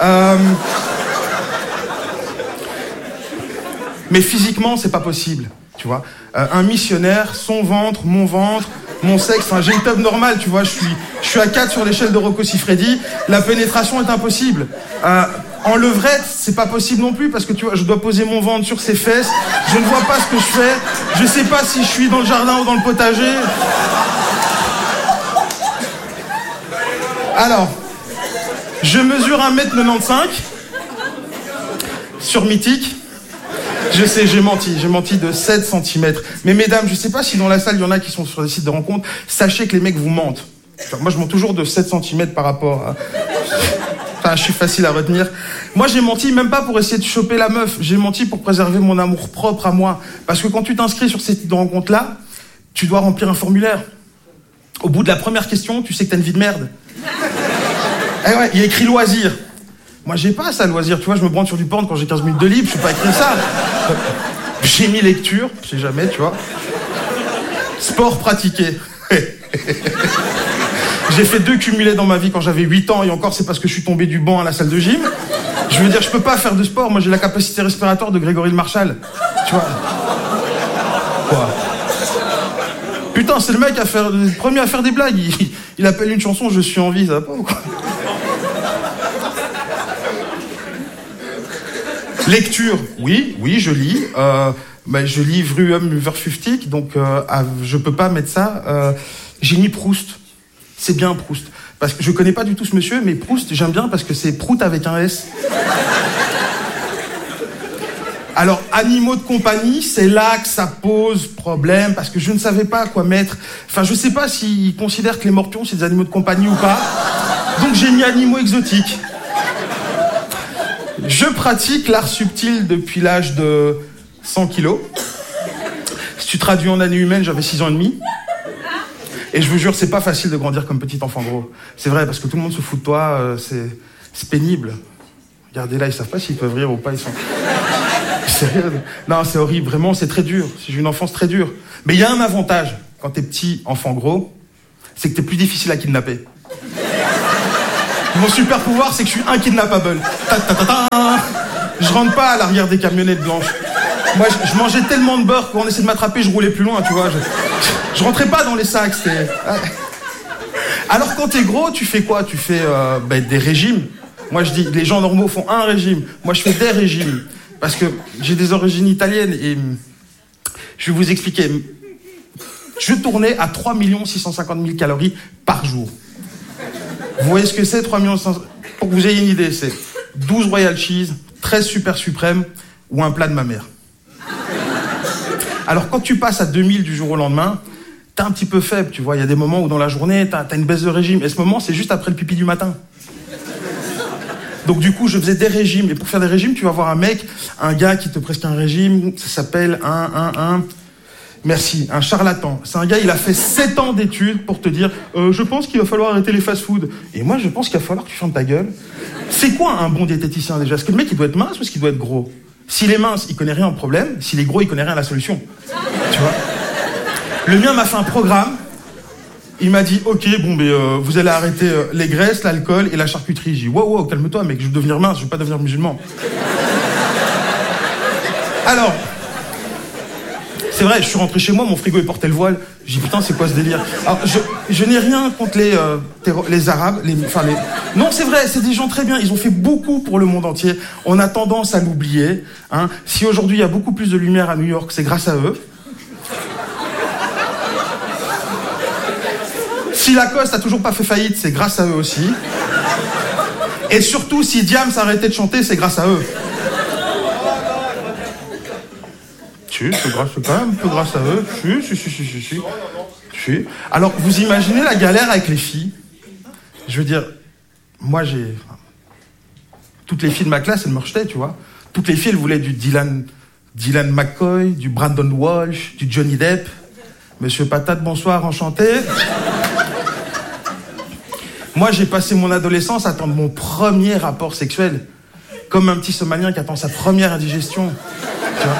Mais physiquement, c'est pas possible. Tu vois, un missionnaire, son ventre, mon sexe, enfin j'ai une tub normale, tu vois, je suis à 4 sur l'échelle de Rocco Siffredi, la pénétration est impossible. En levrette, c'est pas possible non plus, parce que tu vois, je dois poser mon ventre sur ses fesses, je ne vois pas ce que je fais, je sais pas si je suis dans le jardin ou dans le potager. Alors, je mesure 1m95 sur Mythique. Je sais, j'ai menti de 7 cm. Mais mesdames, je sais pas si dans la salle, il y en a qui sont sur des sites de rencontres, sachez que les mecs vous mentent. Enfin, moi, je mens toujours de 7 cm par rapport à... Enfin, je suis facile à retenir. Moi, j'ai menti même pas pour essayer de choper la meuf. J'ai menti pour préserver mon amour propre à moi. Parce que quand tu t'inscris sur ces sites de rencontres-là, tu dois remplir un formulaire. Au bout de la première question, tu sais que t'as une vie de merde. Eh ouais, il y a écrit loisir. Moi, j'ai pas ça, loisir. Tu vois, je me branle sur du porn quand j'ai 15 minutes de libre. Je suis pas écrit ça. J'ai mis lecture. Je sais jamais, tu vois. Sport pratiqué. J'ai fait 2 cumulés dans ma vie quand j'avais 8 ans. Et encore, c'est parce que je suis tombé du banc à la salle de gym. Je veux dire, je peux pas faire de sport. Moi, j'ai la capacité respiratoire de Grégory le Marchal. Tu vois. Quoi ? Putain, c'est le mec le premier à faire des blagues. Il appelle une chanson « Je suis en vie », ça va pas ou quoi ? Lecture, oui, je lis. Je lis Vruum Verfuftig, donc je peux pas mettre ça. J'ai mis Proust. C'est bien Proust. Parce que je connais pas du tout ce monsieur, mais Proust, j'aime bien parce que c'est Prout avec un S. Alors, animaux de compagnie, c'est là que ça pose problème, parce que je ne savais pas quoi mettre. Enfin, je sais pas s'ils considèrent que les morpions, c'est des animaux de compagnie ou pas. Donc j'ai mis animaux exotiques. Je pratique l'art subtil depuis l'âge de 100 kilos. tu traduis en année humaine, j'avais 6 ans et demi. Et je vous jure, c'est pas facile de grandir comme petit enfant gros. C'est vrai, parce que tout le monde se fout de toi, c'est pénible. Regardez là, ils savent pas s'ils peuvent rire ou pas, ils sont... Sérieux ? Non, c'est horrible, vraiment, c'est très dur. J'ai eu une enfance très dure. Mais il y a un avantage, quand t'es petit, enfant gros, c'est que t'es plus difficile à kidnapper. Mon super pouvoir, c'est que je suis inkidnappable. Je rentre pas à l'arrière des camionnettes blanches. Moi, je mangeais tellement de beurre, quand on essayait de m'attraper, je roulais plus loin, tu vois. Je rentrais pas dans les sacs, c'était... Alors quand t'es gros, tu fais quoi ? Tu fais des régimes. Moi, je dis, les gens normaux font un régime. Moi, je fais des régimes. Parce que j'ai des origines italiennes et je vais vous expliquer. Je tournais à 3 650 000 calories par jour. Vous voyez ce que c'est, 3 600... Pour que vous ayez une idée, c'est 12 Royal Cheese, 13 Super Suprême ou un plat de ma mère. Alors, quand tu passes à 2000 du jour au lendemain, t'es un petit peu faible, tu vois. Il y a des moments où dans la journée, t'as une baisse de régime. Et ce moment, c'est juste après le pipi du matin. Donc du coup, je faisais des régimes. Et pour faire des régimes, tu vas voir un gars qui te prescrit un régime. Ça s'appelle Merci, un charlatan. C'est un gars, il a fait 7 ans d'études pour te dire je pense qu'il va falloir arrêter les fast-food. Et moi, je pense qu'il va falloir que tu fermes ta gueule. C'est quoi un bon diététicien déjà ? Est-ce que le mec, il doit être mince ou est-ce qu'il doit être gros ? S'il est mince, il connaît rien au problème. S'il est gros, il connaît rien à la solution. Tu vois ? Le mien m'a fait un programme. Il m'a dit, ok, vous allez arrêter les graisses, l'alcool et la charcuterie. J'ai dit, wow, calme-toi, mec, je veux devenir mince, je veux pas devenir musulman. Alors, c'est vrai, je suis rentré chez moi, mon frigo il portait le voile. J'ai dit, putain, c'est quoi ce délire ? Alors, je n'ai rien contre les Arabes, Non, c'est vrai, c'est des gens très bien, ils ont fait beaucoup pour le monde entier. On a tendance à l'oublier. Hein. Si aujourd'hui il y a beaucoup plus de lumière à New York, c'est grâce à eux. Si Lacoste a toujours pas fait faillite, c'est grâce à eux aussi. Et surtout, si Diams a arrêté de chanter, c'est grâce à eux. Si, c'est quand même un peu grâce à eux. Si. Alors, vous imaginez la galère avec les filles ? Je veux dire, moi toutes les filles de ma classe, elles me rejetaient, tu vois. Toutes les filles, elles voulaient du Dylan McCoy, du Brandon Walsh, du Johnny Depp. Monsieur Patate, bonsoir, enchanté. Moi, j'ai passé mon adolescence à attendre mon premier rapport sexuel. Comme un petit Somalien qui attend sa première indigestion. Tu vois ?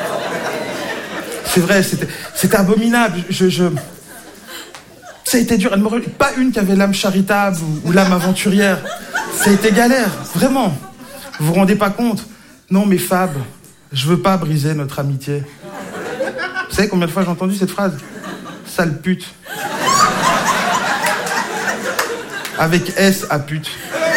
C'est vrai, c'était abominable. Ça a été dur. Pas une qui avait l'âme charitable ou l'âme aventurière. Ça a été galère, vraiment. Vous vous rendez pas compte ? Non, mais Fab, je veux pas briser notre amitié. Vous savez combien de fois j'ai entendu cette phrase ? Sale pute. Avec S à pute.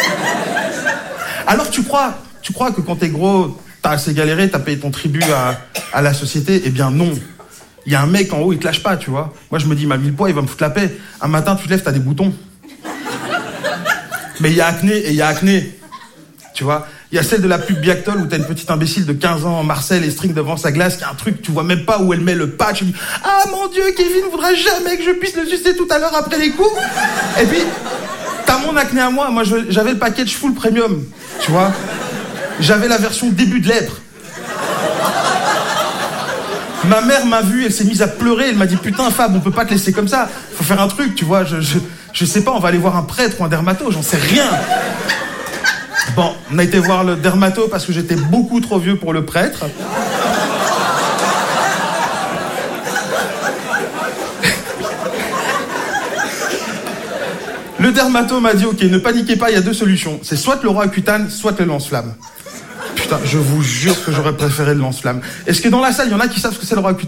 Alors tu crois que quand t'es gros, t'as assez galéré, t'as payé ton tribut à la société ? Eh bien non. Il y a un mec en haut, il te lâche pas, tu vois. Moi je me dis, il m'a mis le poids, il va me foutre la paix. Un matin, tu te lèves, t'as des boutons. Mais il y a acné et il y a acné. Tu vois. Il y a celle de la pub Biactol où t'as une petite imbécile de 15 ans, Marcel, et string devant sa glace, qui a un truc, tu vois même pas où elle met le patch. Tu dis, ah mon Dieu, Kevin voudra jamais que je puisse le sucer tout à l'heure après les coups. Et puis, t'as mon acné à moi. Moi, j'avais le package full premium, tu vois. J'avais la version début de lèpre. Ma mère m'a vu, elle s'est mise à pleurer, elle m'a dit, putain Fab, on peut pas te laisser comme ça. Faut faire un truc, tu vois. Je sais pas, on va aller voir un prêtre ou un dermato, j'en sais rien. Bon, on a été voir le dermato parce que j'étais beaucoup trop vieux pour le prêtre. Le dermato m'a dit, ok, ne paniquez pas, il y a 2 solutions. C'est soit le Roaccutane, soit le lance-flamme. Putain, je vous jure que j'aurais préféré le lance-flamme. Est-ce que dans la salle, il y en a qui savent ce que c'est le Roaccutane ?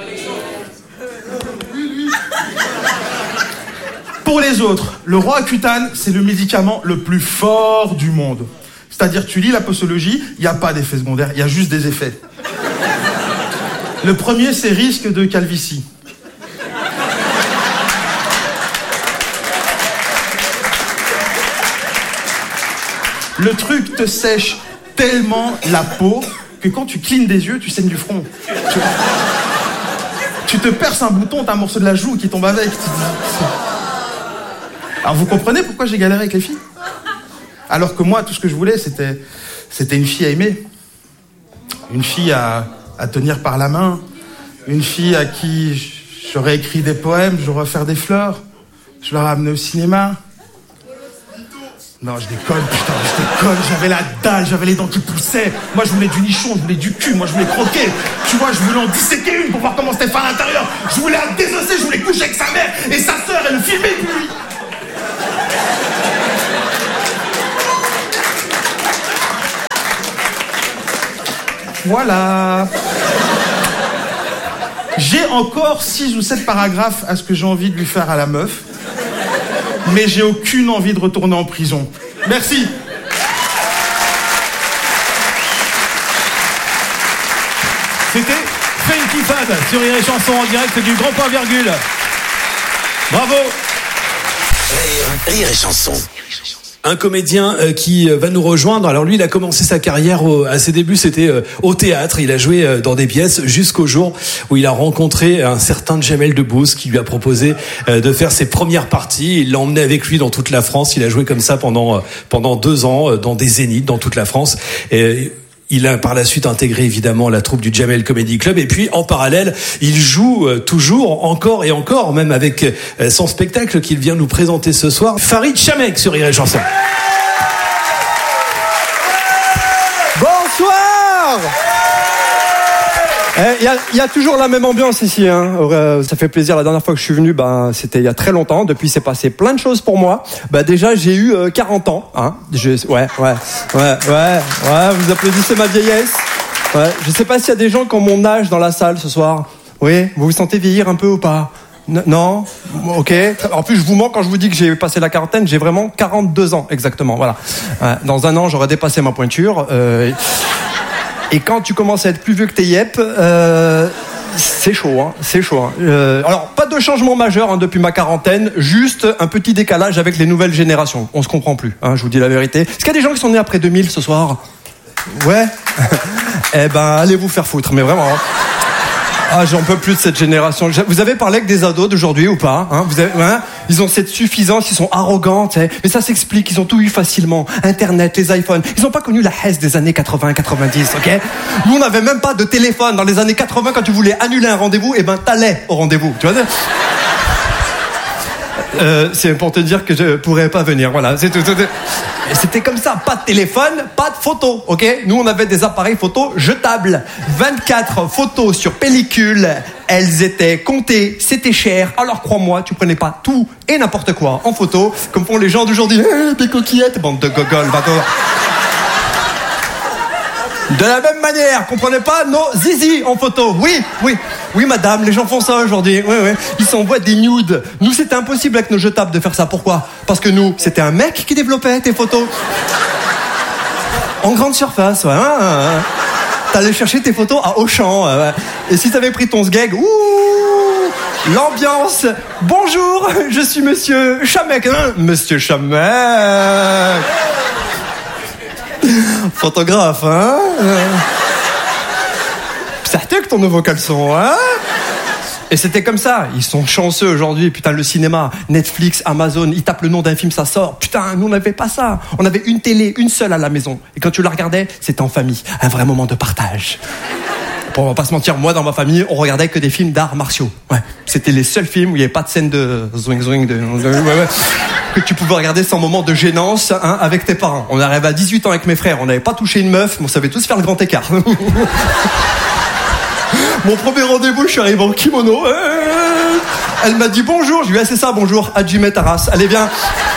Pour les autres, le Roaccutane, c'est le médicament le plus fort du monde. C'est-à-dire, tu lis la posologie, il n'y a pas d'effet secondaire, il y a juste des effets. Le premier, c'est risque de calvitie. Le truc te sèche tellement la peau que quand tu clignes des yeux, tu saignes du front. Tu te perces un bouton, t'as un morceau de la joue qui tombe avec. Alors vous comprenez pourquoi j'ai galéré avec les filles ? Alors que moi, tout ce que je voulais, c'était une fille à aimer. Une fille à tenir par la main. Une fille à qui j'aurais écrit des poèmes, j'aurais offert des fleurs. Je l'aurais amenée au cinéma. Non, je déconne, putain, je déconne. J'avais la dalle, j'avais les dents qui poussaient. Moi, je voulais du nichon, je voulais du cul, moi, je voulais croquer. Tu vois, je voulais en disséquer une pour voir comment c'était fait à l'intérieur. Je voulais la désosser, je voulais coucher avec sa mère et sa sœur et le filmer, puis lui. Voilà. J'ai encore 6 ou 7 paragraphes à ce que j'ai envie de lui faire à la meuf. Mais j'ai aucune envie de retourner en prison. Merci. C'était Funky Fad sur Rire et Chanson en direct du Grand Point Virgule. Bravo. Rire et Chanson. Un comédien qui va nous rejoindre. Alors lui, il a commencé sa carrière à ses débuts, c'était au théâtre. Il a joué dans des pièces jusqu'au jour où il a rencontré un certain Jamel Debbouze qui lui a proposé de faire ses premières parties. Il l'a emmené avec lui dans toute la France. Il a joué comme ça pendant 2 ans dans des zéniths dans toute la France. Et il a par la suite intégré évidemment la troupe du Jamel Comedy Club et puis en parallèle il joue toujours encore et encore, même avec son spectacle qu'il vient nous présenter ce soir. Farid Chamek sur Rire et Chanson. Bonsoir. Il y a toujours la même ambiance ici, hein. Ça fait plaisir. La dernière fois que je suis venu, c'était il y a très longtemps. Depuis, c'est passé plein de choses pour moi. Déjà, j'ai eu 40 ans, hein. Ouais. Vous applaudissez ma vieillesse. Ouais. Je sais pas s'il y a des gens qui ont mon âge dans la salle ce soir. Oui, vous vous sentez vieillir un peu ou pas? Non? Ok. En plus, je vous mens quand je vous dis que j'ai passé la quarantaine. J'ai vraiment 42 ans, exactement. Voilà. Dans un an, j'aurais dépassé ma pointure. Et quand tu commences à être plus vieux que tes yep, c'est chaud, hein. C'est chaud. Hein. Alors, pas de changement majeur hein, depuis ma quarantaine, juste un petit décalage avec les nouvelles générations. On se comprend plus, hein, je vous dis la vérité. Est-ce qu'il y a des gens qui sont nés après 2000 ce soir? Ouais. Allez vous faire foutre, mais vraiment. Hein. Ah, j'en peux plus de cette génération. Vous avez parlé avec des ados d'aujourd'hui ou pas, hein? Ils ont cette suffisance, ils sont arrogants, tu sais. Mais ça s'explique, ils ont tout eu facilement. Internet, les iPhones. Ils n'ont pas connu la haisse des années 80-90, ok? Nous, on n'avait même pas de téléphone. Dans les années 80, quand tu voulais annuler un rendez-vous, t'allais au rendez-vous, tu vois? C'est pour te dire que je pourrais pas venir, voilà. C'est tout. C'était comme ça, pas de téléphone, pas de photos, ok? Nous, on avait des appareils photos jetables. 24 photos sur pellicule. Elles étaient comptées, c'était cher. Alors crois-moi, tu prenais pas tout et n'importe quoi en photo, comme font les gens d'aujourd'hui. Des coquillettes, bande de gogoles, va-t'en. De la même manière, comprenez pas nos zizi en photo. Oui, madame, les gens font ça aujourd'hui. Oui. Ils s'envoient des nudes. Nous, c'était impossible avec nos jetables de faire ça. Pourquoi? Parce que nous, c'était un mec qui développait tes photos. En grande surface, ouais. T'allais chercher tes photos à Auchan. Ouais. Et si t'avais pris ton sgeg, l'ambiance. Bonjour, je suis monsieur Chamek. Monsieur Chamek. Photographe, hein? Certain que ton nouveau caleçon, hein? Et c'était comme ça. Ils sont chanceux aujourd'hui. Putain, le cinéma, Netflix, Amazon, ils tapent le nom d'un film, ça sort. Putain, nous, on n'avait pas ça. On avait une télé, une seule à la maison. Et quand tu la regardais, c'était en famille. Un vrai moment de partage. Bon, on va pas se mentir, moi, dans ma famille, on regardait que des films d'arts martiaux. Ouais. C'était les seuls films où il n'y avait pas de scène de zwing, que tu pouvais regarder sans moment de gênance, hein, avec tes parents. On arrivait à 18 ans avec mes frères, on n'avait pas touché une meuf, mais on savait tous faire le grand écart. Mon premier rendez-vous, je suis arrivé en kimono. Elle m'a dit bonjour, je lui ai dit c'est ça, bonjour, Hajime Taras. Allez, viens.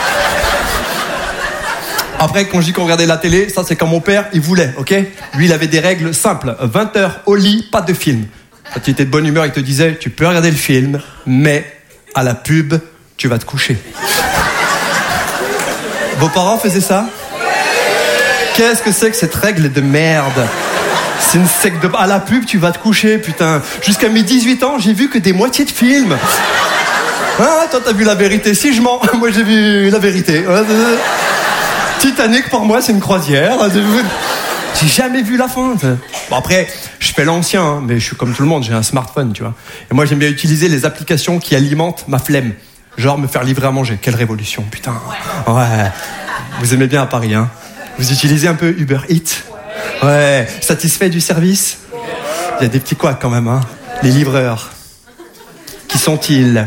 Après, quand je dis qu'on regardait la télé, ça c'est quand mon père, il voulait, ok? Lui, il avait des règles simples. 20h au lit, pas de film. Quand il était de bonne humeur, il te disait, tu peux regarder le film, mais à la pub, tu vas te coucher. Vos parents faisaient ça? Qu'est-ce que c'est que cette règle de merde? C'est une secte de... À la pub, tu vas te coucher, putain. Jusqu'à mes 18 ans, j'ai vu que des moitiés de films. Ah, toi, t'as vu La Vérité? Si, je mens. Moi, j'ai vu La Vérité. Titanic, pour moi, c'est une croisière. J'ai jamais vu la fin. Bon, après, je fais l'ancien, hein, mais je suis comme tout le monde, j'ai un smartphone, tu vois. Et moi, j'aime bien utiliser les applications qui alimentent ma flemme. Genre me faire livrer à manger. Quelle révolution, putain. Ouais. Vous aimez bien à Paris, hein? Vous utilisez un peu Uber Eats? Ouais. Satisfait du service? Il y a des petits couacs quand même, hein? Les livreurs. Qui sont-ils?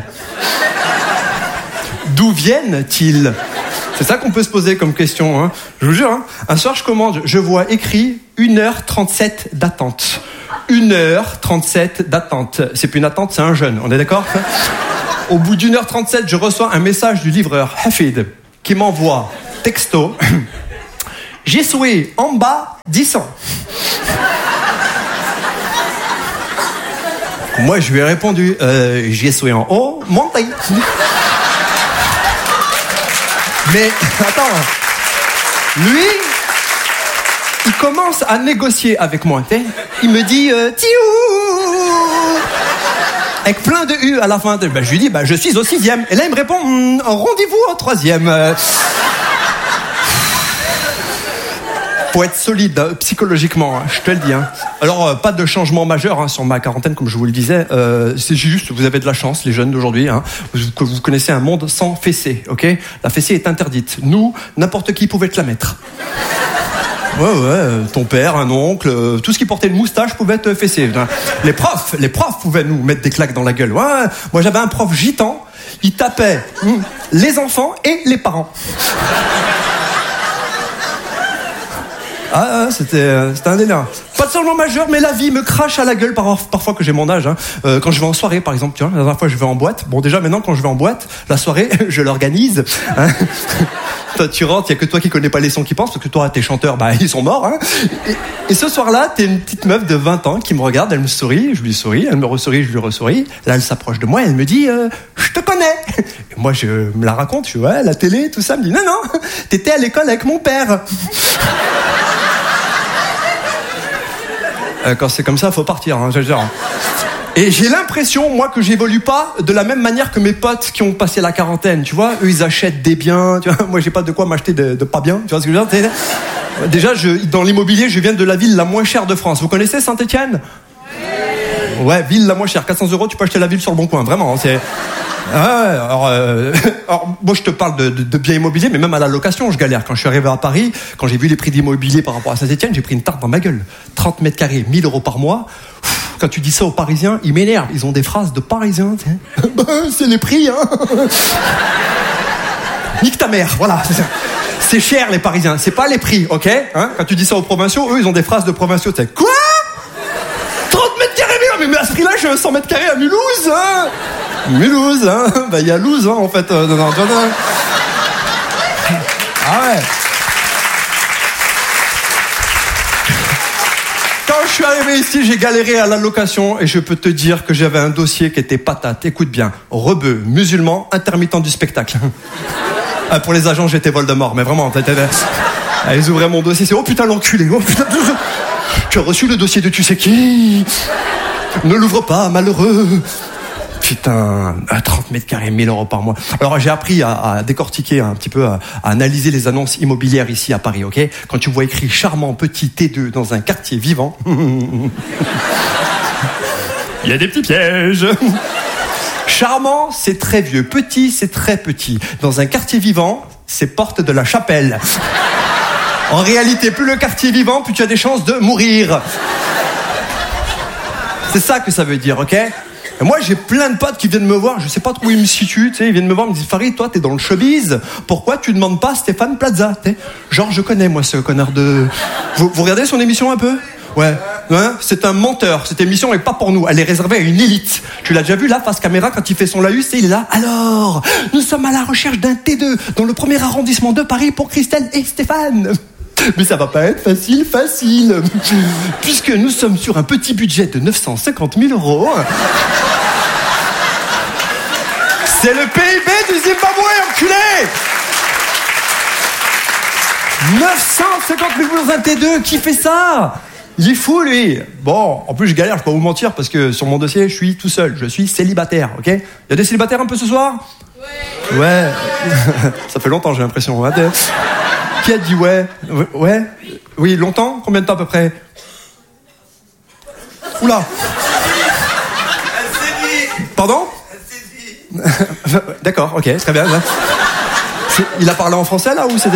D'où viennent-ils? C'est ça qu'on peut se poser comme question, hein. Je vous jure, hein. Un soir, je commande, je vois écrit 1h37 d'attente. 1h37 d'attente. C'est plus une attente, c'est un jeûne, on est d'accord? Au bout d'1h37, je reçois un message du livreur, Hafid, qui m'envoie texto. J'ai souhaité en bas 10 ans. Moi, je lui ai répondu, j'ai souhaité en haut, montez. Mais, attends, lui, il commence à négocier avec moi, tu sais. Il me dit, tiou, avec plein de U à la fin. Je lui dis, je suis au 6e. Et là, il me répond, rendez-vous au 3e. Faut être solide psychologiquement, je te le dis. Alors, pas de changement majeur sur ma quarantaine, comme je vous le disais. C'est juste, vous avez de la chance, les jeunes d'aujourd'hui, que vous connaissez un monde sans fessée, ok? La fessée est interdite. Nous, n'importe qui pouvait te la mettre. Ouais, ton père, un oncle, tout ce qui portait une moustache pouvait te fesser. Les profs pouvaient nous mettre des claques dans la gueule. Ouais, moi j'avais un prof gitan, il tapait les enfants et les parents. Ah, c'était un délire. Pas de changement majeur, mais la vie me crache à la gueule parfois que j'ai mon âge. Quand je vais en soirée, par exemple, tu vois, la dernière fois je vais en boîte. Bon, déjà maintenant quand je vais en boîte, la soirée, je l'organise. Toi, tu rentres, il y a que toi qui connais pas les sons qui pensent, parce que toi, tes chanteurs, ils sont morts. Et ce soir-là, t'es une petite meuf de 20 ans qui me regarde, elle me sourit, je lui souris, elle me ressourit, je lui ressouris. Là, elle s'approche de moi, elle me dit, je te connais. Et moi, je me la raconte, je suis ouais, la télé, tout ça. Elle me dit, non, t'étais à l'école avec mon père. Quand c'est comme ça, faut partir, je veux dire. Et j'ai l'impression, moi, que j'évolue pas de la même manière que mes potes qui ont passé la quarantaine, tu vois. Eux, ils achètent des biens, tu vois. Moi, j'ai pas de quoi m'acheter de pas bien, tu vois ce que je veux dire. Déjà, dans l'immobilier, je viens de la ville la moins chère de France. Vous connaissez Saint-Étienne ? Ouais, ville la moins chère. 400 €, tu peux acheter la ville sur le bon coin, vraiment. C'est... alors, moi je te parle de biens immobiliers, mais même à la location je galère. Quand je suis arrivé à Paris, quand j'ai vu les prix d'immobilier par rapport à Saint-Étienne, j'ai pris une tarte dans ma gueule. 30 mètres carrés, 1 000 € par mois. Quand tu dis ça aux Parisiens, ils m'énervent. Ils ont des phrases de Parisiens, tu sais. C'est les prix, Nique ta mère, voilà, c'est ça. C'est cher les Parisiens, c'est pas les prix, ok, Quand tu dis ça aux provinciaux, eux ils ont des phrases de provinciaux, tu sais. Quoi ? 30 mètres carrés, mais à ce prix-là, j'ai 100 mètres carrés à Mulhouse, Mulhouse, il y a Louse, en fait. Ah ouais. Quand je suis arrivé ici, j'ai galéré à la location et je peux te dire que j'avais un dossier qui était patate. Écoute bien, rebeu, musulman, intermittent du spectacle. Pour les agents, j'étais Voldemort, mais vraiment. Ils ouvraient mon dossier, c'est oh putain l'enculé, oh putain. Tu as reçu le dossier de tu sais qui. Ne l'ouvre pas, malheureux. Putain, 30 mètres carrés, 1 000 € par mois. Alors j'ai appris à décortiquer un petit peu, à analyser les annonces immobilières ici à Paris, ok ? Quand tu vois écrit charmant petit T2 dans un quartier vivant, il y a des petits pièges. Charmant, c'est très vieux. Petit, c'est très petit. Dans un quartier vivant, c'est porte de la Chapelle. En réalité, plus le quartier est vivant, plus tu as des chances de mourir. C'est ça que ça veut dire, ok ? Et moi, j'ai plein de potes qui viennent me voir, je sais pas trop où ils me situent, tu sais, ils viennent me voir, ils me disent Farid, toi, t'es dans le showbiz, pourquoi tu demandes pas Stéphane Plaza, tu sais ? Genre, je connais, moi, ce connard de... Vous regardez son émission un peu ? Ouais, c'est un menteur. Cette émission est pas pour nous. Elle est réservée à une élite. Tu l'as déjà vu là, face caméra, quand il fait son laïus, il est là. Alors, nous sommes à la recherche d'un T2 dans le 1er arrondissement de Paris pour Christelle et Stéphane. Mais ça va pas être facile, puisque nous sommes sur un petit budget de 950 000 €. C'est le PIB du Zimbabwe, enculé. 950 000 € dans un T2, qui fait ça ? Il est fou, lui. Bon, en plus, je galère, je peux pas vous mentir, parce que sur mon dossier, je suis tout seul. Je suis célibataire, ok ? Il y a des célibataires un peu ce soir ? Ouais. Ça fait longtemps, j'ai l'impression. Qui a dit ouais ? Ouais ? Oui, longtemps ? Combien de temps à peu près ? Oula. Pardon ? D'accord, ok, très bien. Il a parlé en français, là, ou c'était...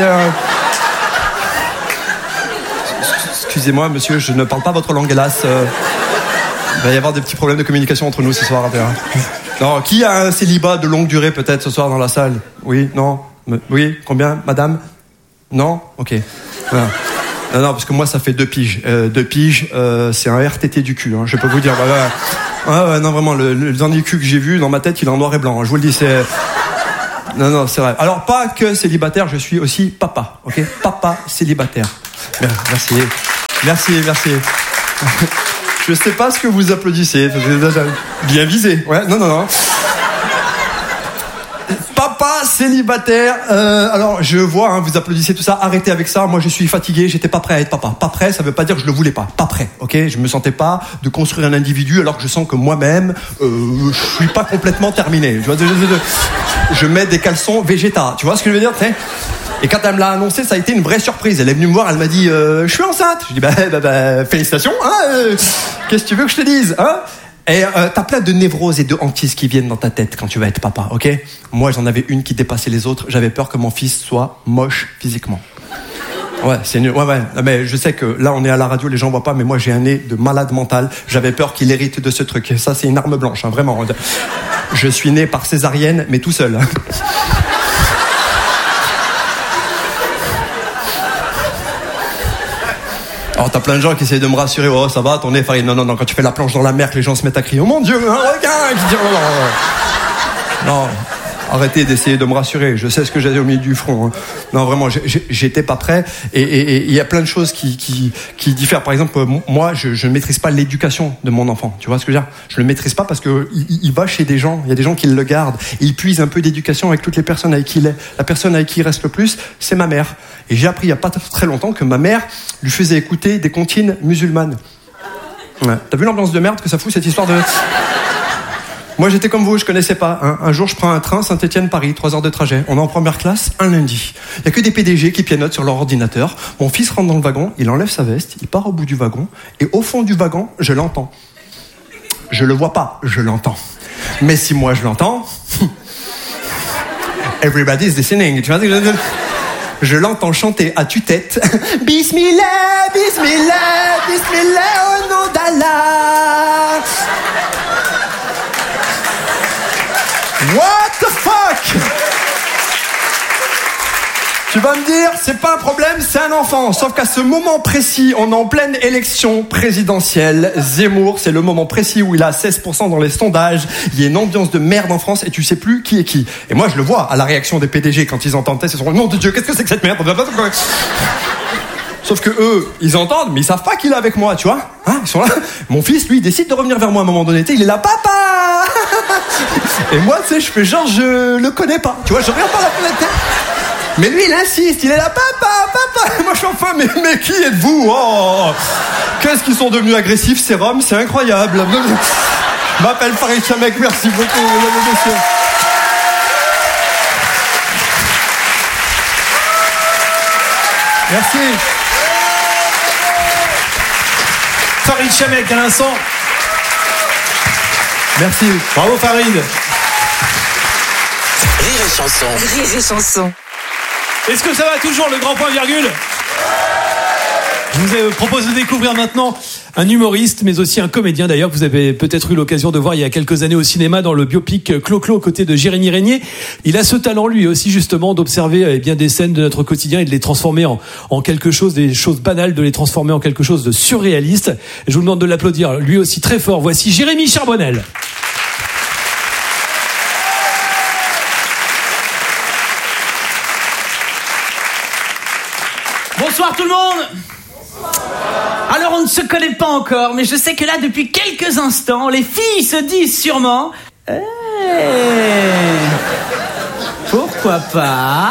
Excusez-moi, monsieur, je ne parle pas votre langue, hélas. Il va y avoir des petits problèmes de communication entre nous ce soir. Non, qui a un célibat de longue durée peut-être ce soir dans la salle? Oui, non, oui, combien, madame? Non? Ok. Voilà. Non, parce que moi ça fait 2 piges. 2 piges, c'est un RTT du cul, hein, je peux vous dire. Ouais, non, vraiment, le dernier cul que j'ai vu dans ma tête, il est en noir et blanc. Hein, je vous le dis, c'est... Non, c'est vrai. Alors, pas que célibataire, je suis aussi papa, ok? Papa célibataire. Merci. Je sais pas ce que vous applaudissez. Bien visé. Ouais, non. Papa célibataire. Alors, je vois, hein, vous applaudissez tout ça. Arrêtez avec ça. Moi, je suis fatigué. J'étais pas prêt à être papa. Pas prêt, ça veut pas dire que je le voulais pas. Pas prêt, ok? Je me sentais pas de construire un individu alors que je sens que moi-même, je suis pas complètement terminé. Je mets des caleçons Vegeta. Tu vois ce que je veux dire, t'sais? Et quand elle me l'a annoncé, ça a été une vraie surprise. Elle est venue me voir, elle m'a dit je suis enceinte. Je dis félicitations, hein, qu'est-ce que tu veux que je te dise, hein? Et t'as plein de névroses et de hantises qui viennent dans ta tête quand tu vas être papa, ok? Moi, j'en avais une qui dépassait les autres. J'avais peur que mon fils soit moche physiquement. Ouais, c'est nul. Ouais. Mais je sais que là, on est à la radio, les gens voient pas, mais moi, j'ai un nez de malade mental. J'avais peur qu'il hérite de ce truc. Et ça, c'est une arme blanche, hein, vraiment. Je suis né par césarienne, mais tout seul. Alors t'as plein de gens qui essayent de me rassurer, oh ça va, ton nez farine. Non, quand tu fais la planche dans la mer, que les gens se mettent à crier, oh mon Dieu, un requin, qui dit, non, arrêtez d'essayer de me rassurer, je sais ce que j'ai au milieu du front. Hein. Non, vraiment, j'étais pas prêt, et il y a plein de choses qui diffèrent. Par exemple, moi, je ne maîtrise pas l'éducation de mon enfant, tu vois ce que je veux dire? Je le maîtrise pas parce que il va chez des gens, il y a des gens qui le gardent, et il puise un peu d'éducation avec toutes les personnes avec qui il est. La personne avec qui il reste le plus, c'est ma mère. Et j'ai appris il y a pas très longtemps que ma mère lui faisait écouter des comptines musulmanes. Ouais. T'as vu l'ambiance de merde que ça fout, cette histoire de... Moi, j'étais comme vous, je connaissais pas. Hein. Un jour, je prends un train Saint-Étienne-Paris, 3 heures de trajet. On est en première classe, un lundi. Il y a que des PDG qui pianotent sur leur ordinateur. Mon fils rentre dans le wagon, il enlève sa veste, il part au bout du wagon, et au fond du wagon, je l'entends. Je le vois pas, je l'entends. Mais si moi je l'entends, everybody's listening. Tu vois ce que je veux dire? Je l'entends chanter à tue-tête. Bismillah, Bismillah, Bismillah, au nom d'Allah. What the fuck? Tu vas me dire, c'est pas un problème, c'est un enfant. Sauf qu'à ce moment précis, on est en pleine élection présidentielle. Zemmour, c'est le moment précis où il a 16% dans les sondages. Il y a une ambiance de merde en France et tu sais plus qui est qui. Et moi, je le vois à la réaction des PDG quand ils entendent ça. Ils se disent, nom de Dieu, qu'est-ce que c'est que cette merde? Sauf que eux, ils entendent, mais ils savent pas qu'il est avec moi, tu vois. Hein, ils sont là. Mon fils, lui, il décide de revenir vers moi à un moment donné. Il est là, papa. Et moi, tu sais, je fais genre, je le connais pas. Tu vois, je regarde pas la fenêtre. Mais lui, il insiste, il est là, papa. Et moi, je suis enfin, mais qui êtes-vous? Oh, qu'est-ce qu'ils sont devenus agressifs, ces Roms, c'est incroyable. Je m'appelle Farid Chamek, merci beaucoup, mesdames et messieurs. Merci. Farid Chamek à l'instant. Merci. Bravo Farid. Rire et chanson. Est-ce que ça va toujours, le grand point virgule? Je vous propose de découvrir maintenant un humoriste, mais aussi un comédien d'ailleurs, que vous avez peut-être eu l'occasion de voir il y a quelques années au cinéma dans le biopic Clo-Clo aux côtés de Jérémy Régnier. Il a ce talent lui aussi justement d'observer bien des scènes de notre quotidien et de les transformer en quelque chose, des choses banales, de les transformer en quelque chose de surréaliste. Je vous demande de l'applaudir lui aussi très fort. Voici Jérémy Charbonnel. Bonsoir tout le monde. Alors on ne se connaît pas encore, mais je sais que là depuis quelques instants, les filles se disent sûrement pourquoi pas?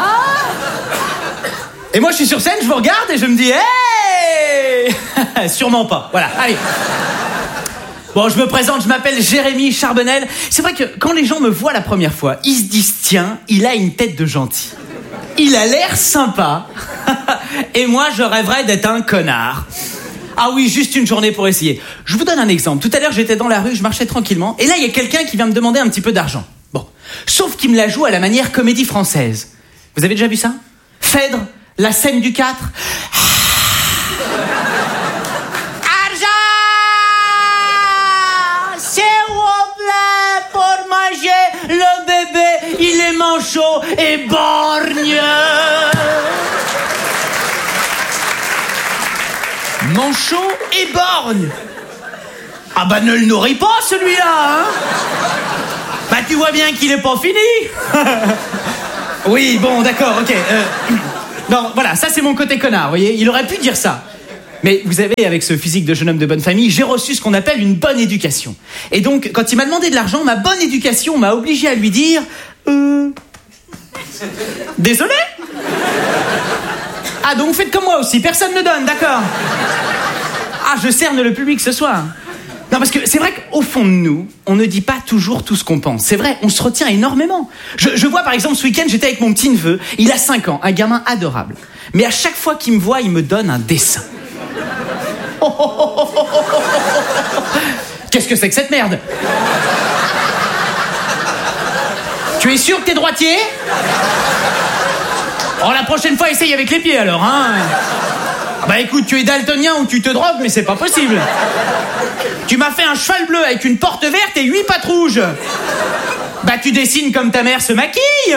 Et moi je suis sur scène, je vous regarde et je me dis sûrement pas. Voilà, allez. Bon, je me présente, je m'appelle Jérémy Charbonnel. C'est vrai que quand les gens me voient la première fois, ils se disent tiens, il a une tête de gentil. Il a l'air sympa. Et moi, je rêverais d'être un connard. Ah oui, juste une journée pour essayer. Je vous donne un exemple. Tout à l'heure, j'étais dans la rue, je marchais tranquillement. Et là, il y a quelqu'un qui vient me demander un petit peu d'argent. Bon. Sauf qu'il me la joue à la manière comédie française. Vous avez déjà vu ça? Phèdre, la scène du 4. Argent! manchot et borgne. Manchot et borgne. Ah bah ne le nourris pas celui-là, hein. Bah tu vois bien qu'il est pas fini. Oui, bon, d'accord, ok. Non, voilà, ça c'est mon côté connard, vous voyez. Il aurait pu dire ça. Mais vous savez, avec ce physique de jeune homme de bonne famille, j'ai reçu ce qu'on appelle une bonne éducation. Et donc, quand il m'a demandé de l'argent, ma bonne éducation m'a obligé à lui dire... Désolé. Ah, donc faites comme moi aussi, personne ne donne, d'accord. Ah, je cerne le public ce soir. Non, parce que c'est vrai qu'au fond de nous, on ne dit pas toujours tout ce qu'on pense. C'est vrai, on se retient énormément. Je vois par exemple, ce week-end, j'étais avec mon petit-neveu. Il a 5 ans, un gamin adorable. Mais à chaque fois qu'il me voit, il me donne un dessin. Qu'est-ce que c'est que cette merde? Tu es sûr que t'es droitier? Oh, la prochaine fois, essaye avec les pieds alors, hein. Bah écoute, tu es daltonien ou tu te drogues, mais c'est pas possible. Tu m'as fait un cheval bleu avec une porte verte et 8 pattes rouges. Bah tu dessines comme ta mère se maquille.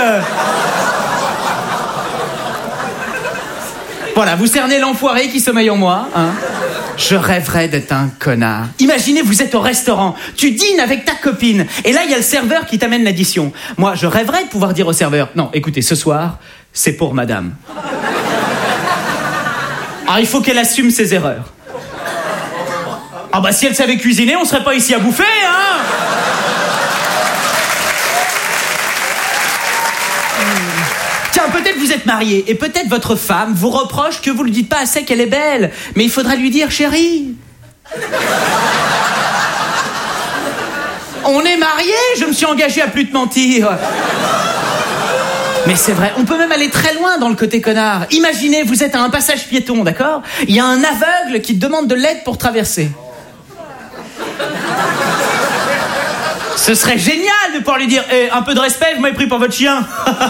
Voilà, vous cernez l'enfoiré qui sommeille en moi, hein. Je rêverais d'être un connard. Imaginez, vous êtes au restaurant, tu dînes avec ta copine, et là, il y a le serveur qui t'amène l'addition. Moi, je rêverais de pouvoir dire au serveur, non, écoutez, ce soir, c'est pour madame. Ah, il faut qu'elle assume ses erreurs. Ah bah, si elle savait cuisiner, on serait pas ici à bouffer, hein. Tiens, peut-être vous êtes marié et peut-être votre femme vous reproche que vous lui dites pas assez qu'elle est belle. Mais il faudra lui dire, chérie. On est mariés, je me suis engagé à plus te mentir. Mais c'est vrai, on peut même aller très loin dans le côté connard. Imaginez, vous êtes à un passage piéton, d'accord? Il y a un aveugle qui te demande de l'aide pour traverser. Ce serait génial de pouvoir lui dire « un peu de respect, vous m'avez pris pour votre chien !»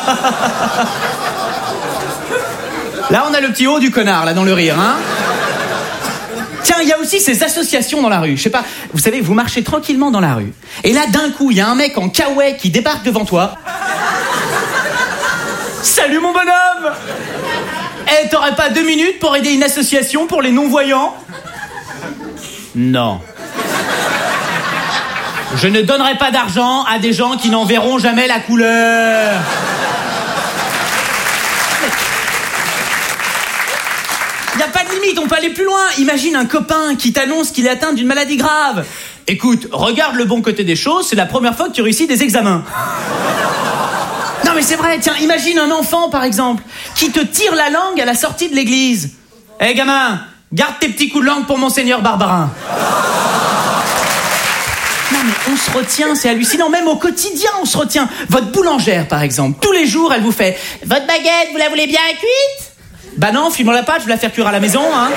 Là, on a le petit haut du connard, là, dans le rire, hein. Tiens, il y a aussi ces associations dans la rue. Je sais pas, vous savez, vous marchez tranquillement dans la rue. Et là, d'un coup, il y a un mec en kawaii qui débarque devant toi. « Salut, mon bonhomme ! T'aurais pas 2 minutes pour aider une association pour les non-voyants ?» Non. Je ne donnerai pas d'argent à des gens qui n'en verront jamais la couleur. Il n'y a pas de limite, on peut aller plus loin. Imagine un copain qui t'annonce qu'il est atteint d'une maladie grave. Écoute, regarde le bon côté des choses, c'est la première fois que tu réussis des examens. Non mais c'est vrai, tiens, imagine un enfant par exemple, qui te tire la langue à la sortie de l'église. Hé gamin, garde tes petits coups de langue pour Monseigneur Barbarin. Non mais on se retient, c'est hallucinant, même au quotidien on se retient. Votre boulangère par exemple, tous les jours elle vous fait « Votre baguette, vous la voulez bien cuite ?» Bah non, file-moi la pâte, je vais la faire cuire à la maison, hein.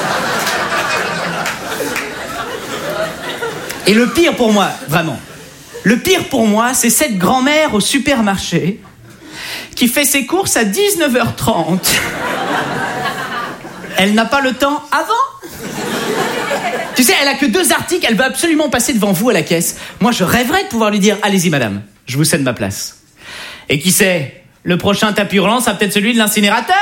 Et le pire pour moi, vraiment, le pire pour moi, c'est cette grand-mère au supermarché qui fait ses courses à 19h30. Elle n'a pas le temps avant. Tu sais, elle a que 2 articles, elle veut absolument passer devant vous à la caisse. Moi, je rêverais de pouvoir lui dire « Allez-y, madame, je vous cède ma place. » Et qui sait, le prochain tapis roulant sera peut-être celui de l'incinérateur.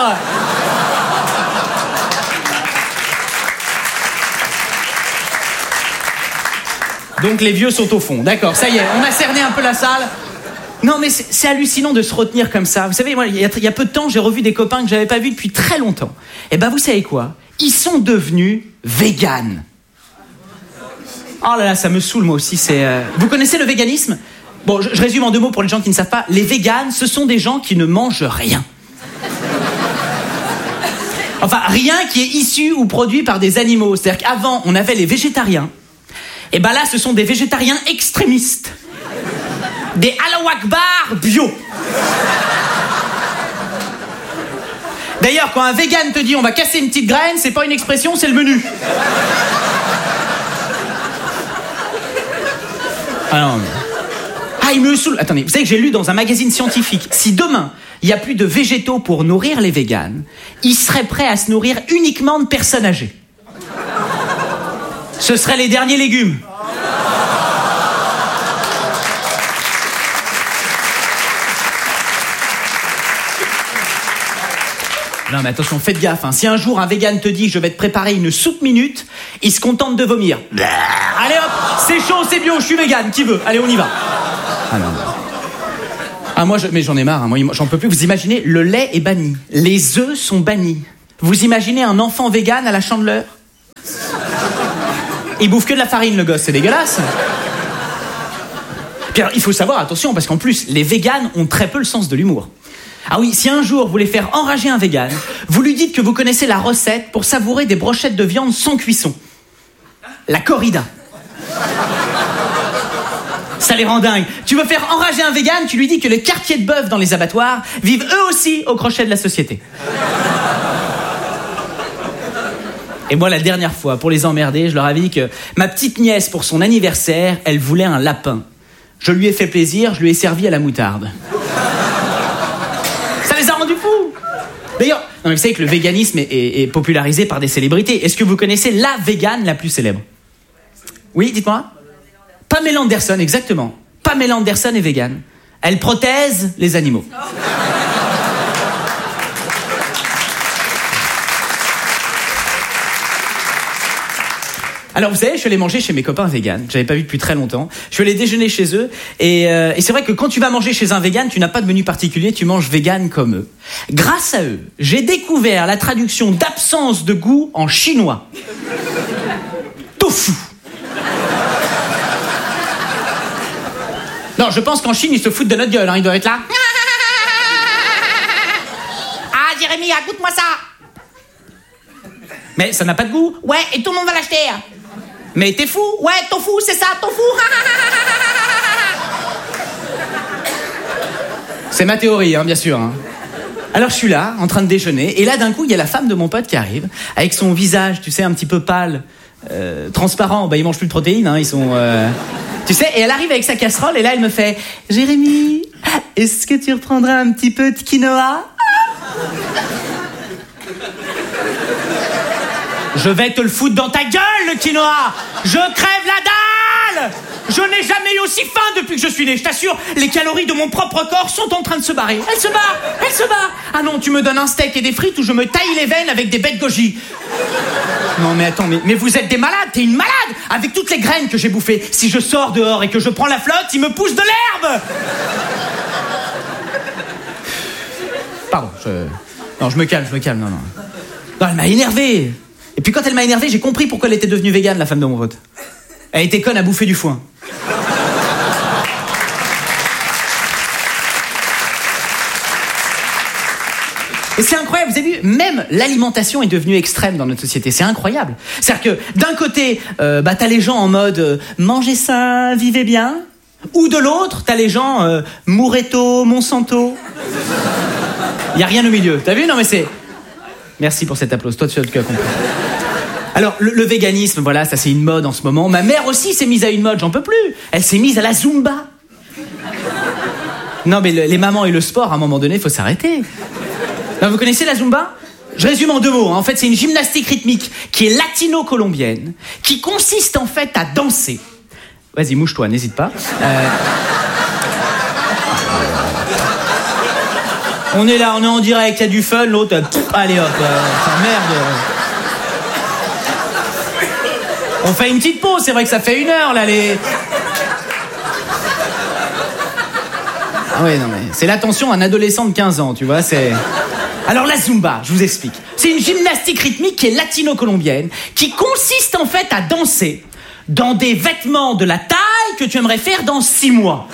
Donc les vieux sont au fond, d'accord, ça y est, on a cerné un peu la salle. Non mais c'est hallucinant de se retenir comme ça. Vous savez, moi, il y a peu de temps, j'ai revu des copains que j'avais pas vus depuis très longtemps. Et ben vous savez quoi? Ils sont devenus véganes. Oh là là, ça me saoule moi aussi. Vous connaissez le véganisme? Bon, je résume en 2 mots pour les gens qui ne savent pas. Les véganes, ce sont des gens qui ne mangent rien. Enfin, rien qui est issu ou produit par des animaux. C'est-à-dire qu'avant, on avait les végétariens. Et ben là, ce sont des végétariens extrémistes. Des Allahu Akbar bio. D'ailleurs, quand un vegan te dit on va casser une petite graine, c'est pas une expression, c'est le menu. Ah non. Ah, il me saoule. Attendez, vous savez que j'ai lu dans un magazine scientifique, si demain, il n'y a plus de végétaux pour nourrir les véganes, ils seraient prêts à se nourrir uniquement de personnes âgées. Ce seraient les derniers légumes. Non mais attention, faites gaffe. Hein. Si un jour un vegan te dit je vais te préparer une soupe minute, il se contente de vomir. Allez hop, c'est chaud, c'est bio, je suis vegan, qui veut? Allez, on y va. Ah non. Ah moi, mais j'en ai marre, hein. Moi j'en peux plus. Vous imaginez, le lait est banni, les œufs sont bannis. Vous imaginez un enfant vegan à la Chandeleur? Il bouffe que de la farine, le gosse, c'est dégueulasse. Puis alors, il faut savoir, attention, parce qu'en plus, les véganes ont très peu le sens de l'humour. Ah oui, si un jour vous voulez faire enrager un vegan, vous lui dites que vous connaissez la recette pour savourer des brochettes de viande sans cuisson. La corrida. Ça les rend dingues. Tu veux faire enrager un vegan, tu lui dis que les quartiers de bœuf dans les abattoirs vivent eux aussi au crochet de la société. Et moi, la dernière fois, pour les emmerder, je leur avais dit que ma petite nièce, pour son anniversaire, elle voulait un lapin. Je lui ai fait plaisir, je lui ai servi à la moutarde. Ça les a rendus fous. D'ailleurs, non, mais vous savez que le véganisme est popularisé par des célébrités. Est-ce que vous connaissez la végane la plus célèbre? Oui, dites-moi. Pamela Anderson, exactement. Pamela Anderson est végane. Elle prothèse les animaux. Alors vous savez, je suis allé manger chez mes copains véganes, que j'avais pas vu depuis très longtemps. Je suis allé déjeuner chez eux, et c'est vrai que quand tu vas manger chez un végane, tu n'as pas de menu particulier, tu manges végane comme eux. Grâce à eux, j'ai découvert la traduction d'absence de goût en chinois. Tofu. Non, je pense qu'en Chine, ils se foutent de notre gueule, hein. Ils doivent être là. Ah, Jérémy, goûte-moi ça. Mais ça n'a pas de goût. Ouais, et tout le monde va l'acheter. Mais t'es fou? Ouais, tofu, c'est ça, tofu. C'est ma théorie, hein, bien sûr. Hein. Alors je suis là, en train de déjeuner, et là d'un coup, il y a la femme de mon pote qui arrive, avec son visage, tu sais, un petit peu pâle, transparent. Bah, ils mangent plus de protéines, hein, ils sont... Tu sais, et elle arrive avec sa casserole, et là, elle me fait « Jérémy, est-ce que tu reprendras un petit peu de quinoa ?» Je vais te le foutre dans ta gueule, le quinoa! Je crève la dalle! Je n'ai jamais eu aussi faim depuis que je suis né, je t'assure, les calories de mon propre corps sont en train de se barrer. Elle se barre! Elle se barre! Ah non, tu me donnes un steak et des frites ou je me taille les veines avec des baies de goji. Non mais attends, mais vous êtes des malades, t'es une malade! Avec toutes les graines que j'ai bouffées, si je sors dehors et que je prends la flotte, il me pousse de l'herbe! Pardon, Non, je me calme, non. Non, elle m'a énervé. Et puis quand elle m'a énervé, j'ai compris pourquoi elle était devenue végane, la femme de mon pote. Elle était conne à bouffer du foin. Et c'est incroyable, vous avez vu, même l'alimentation est devenue extrême dans notre société, c'est incroyable. C'est-à-dire que d'un côté, t'as les gens en mode mangez sain, vivez bien, ou de l'autre, t'as les gens Mouretto, Monsanto. Il y a rien au milieu, t'as vu? Non mais c'est... Merci pour cet applaudissement, toi tu as compris. Alors, le véganisme, voilà, ça c'est une mode en ce moment. Ma mère aussi s'est mise à une mode, j'en peux plus. Elle s'est mise à la Zumba. Non mais les mamans et le sport, à un moment donné, il faut s'arrêter. Non, vous connaissez la Zumba? Je résume en 2 mots. Hein. En fait, c'est une gymnastique rythmique qui est latino-colombienne, qui consiste en fait à danser. Vas-y, mouche-toi, n'hésite pas. On est là, on est en direct, il y a du fun, l'autre, allez hop, merde. On fait une petite pause, c'est vrai que ça fait 1 heure, là, les... Ah ouais, non mais, c'est l'attention d'un adolescent de 15 ans, tu vois, c'est... Alors la Zumba, je vous explique. C'est une gymnastique rythmique qui est latino-colombienne, qui consiste en fait à danser dans des vêtements de la taille que tu aimerais faire dans 6 mois.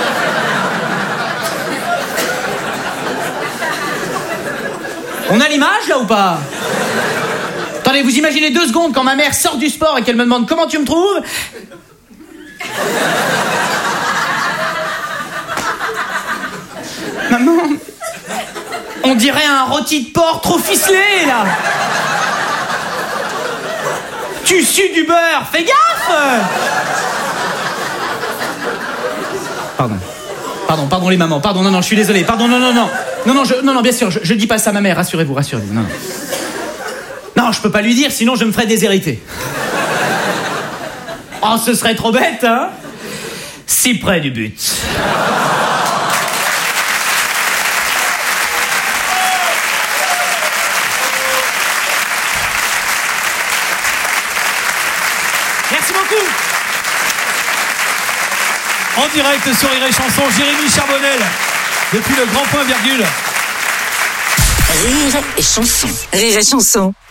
On a l'image là ou pas? Attendez, vous imaginez 2 secondes quand ma mère sort du sport et qu'elle me demande comment tu me trouves? Maman, on dirait un rôti de porc trop ficelé là. Tu sues du beurre, fais gaffe. Pardon les mamans, pardon, non, je suis désolé, pardon, non, bien sûr, je dis pas ça à ma mère, rassurez-vous, non, je peux pas lui dire, sinon je me ferais déshériter. Oh, ce serait trop bête, hein? Si près du but. beaucoup. En direct sur Rire et Chanson, Jérémy Charbonnel, depuis le Grand Point Virgule. Rire et Chanson. Rire et Chanson.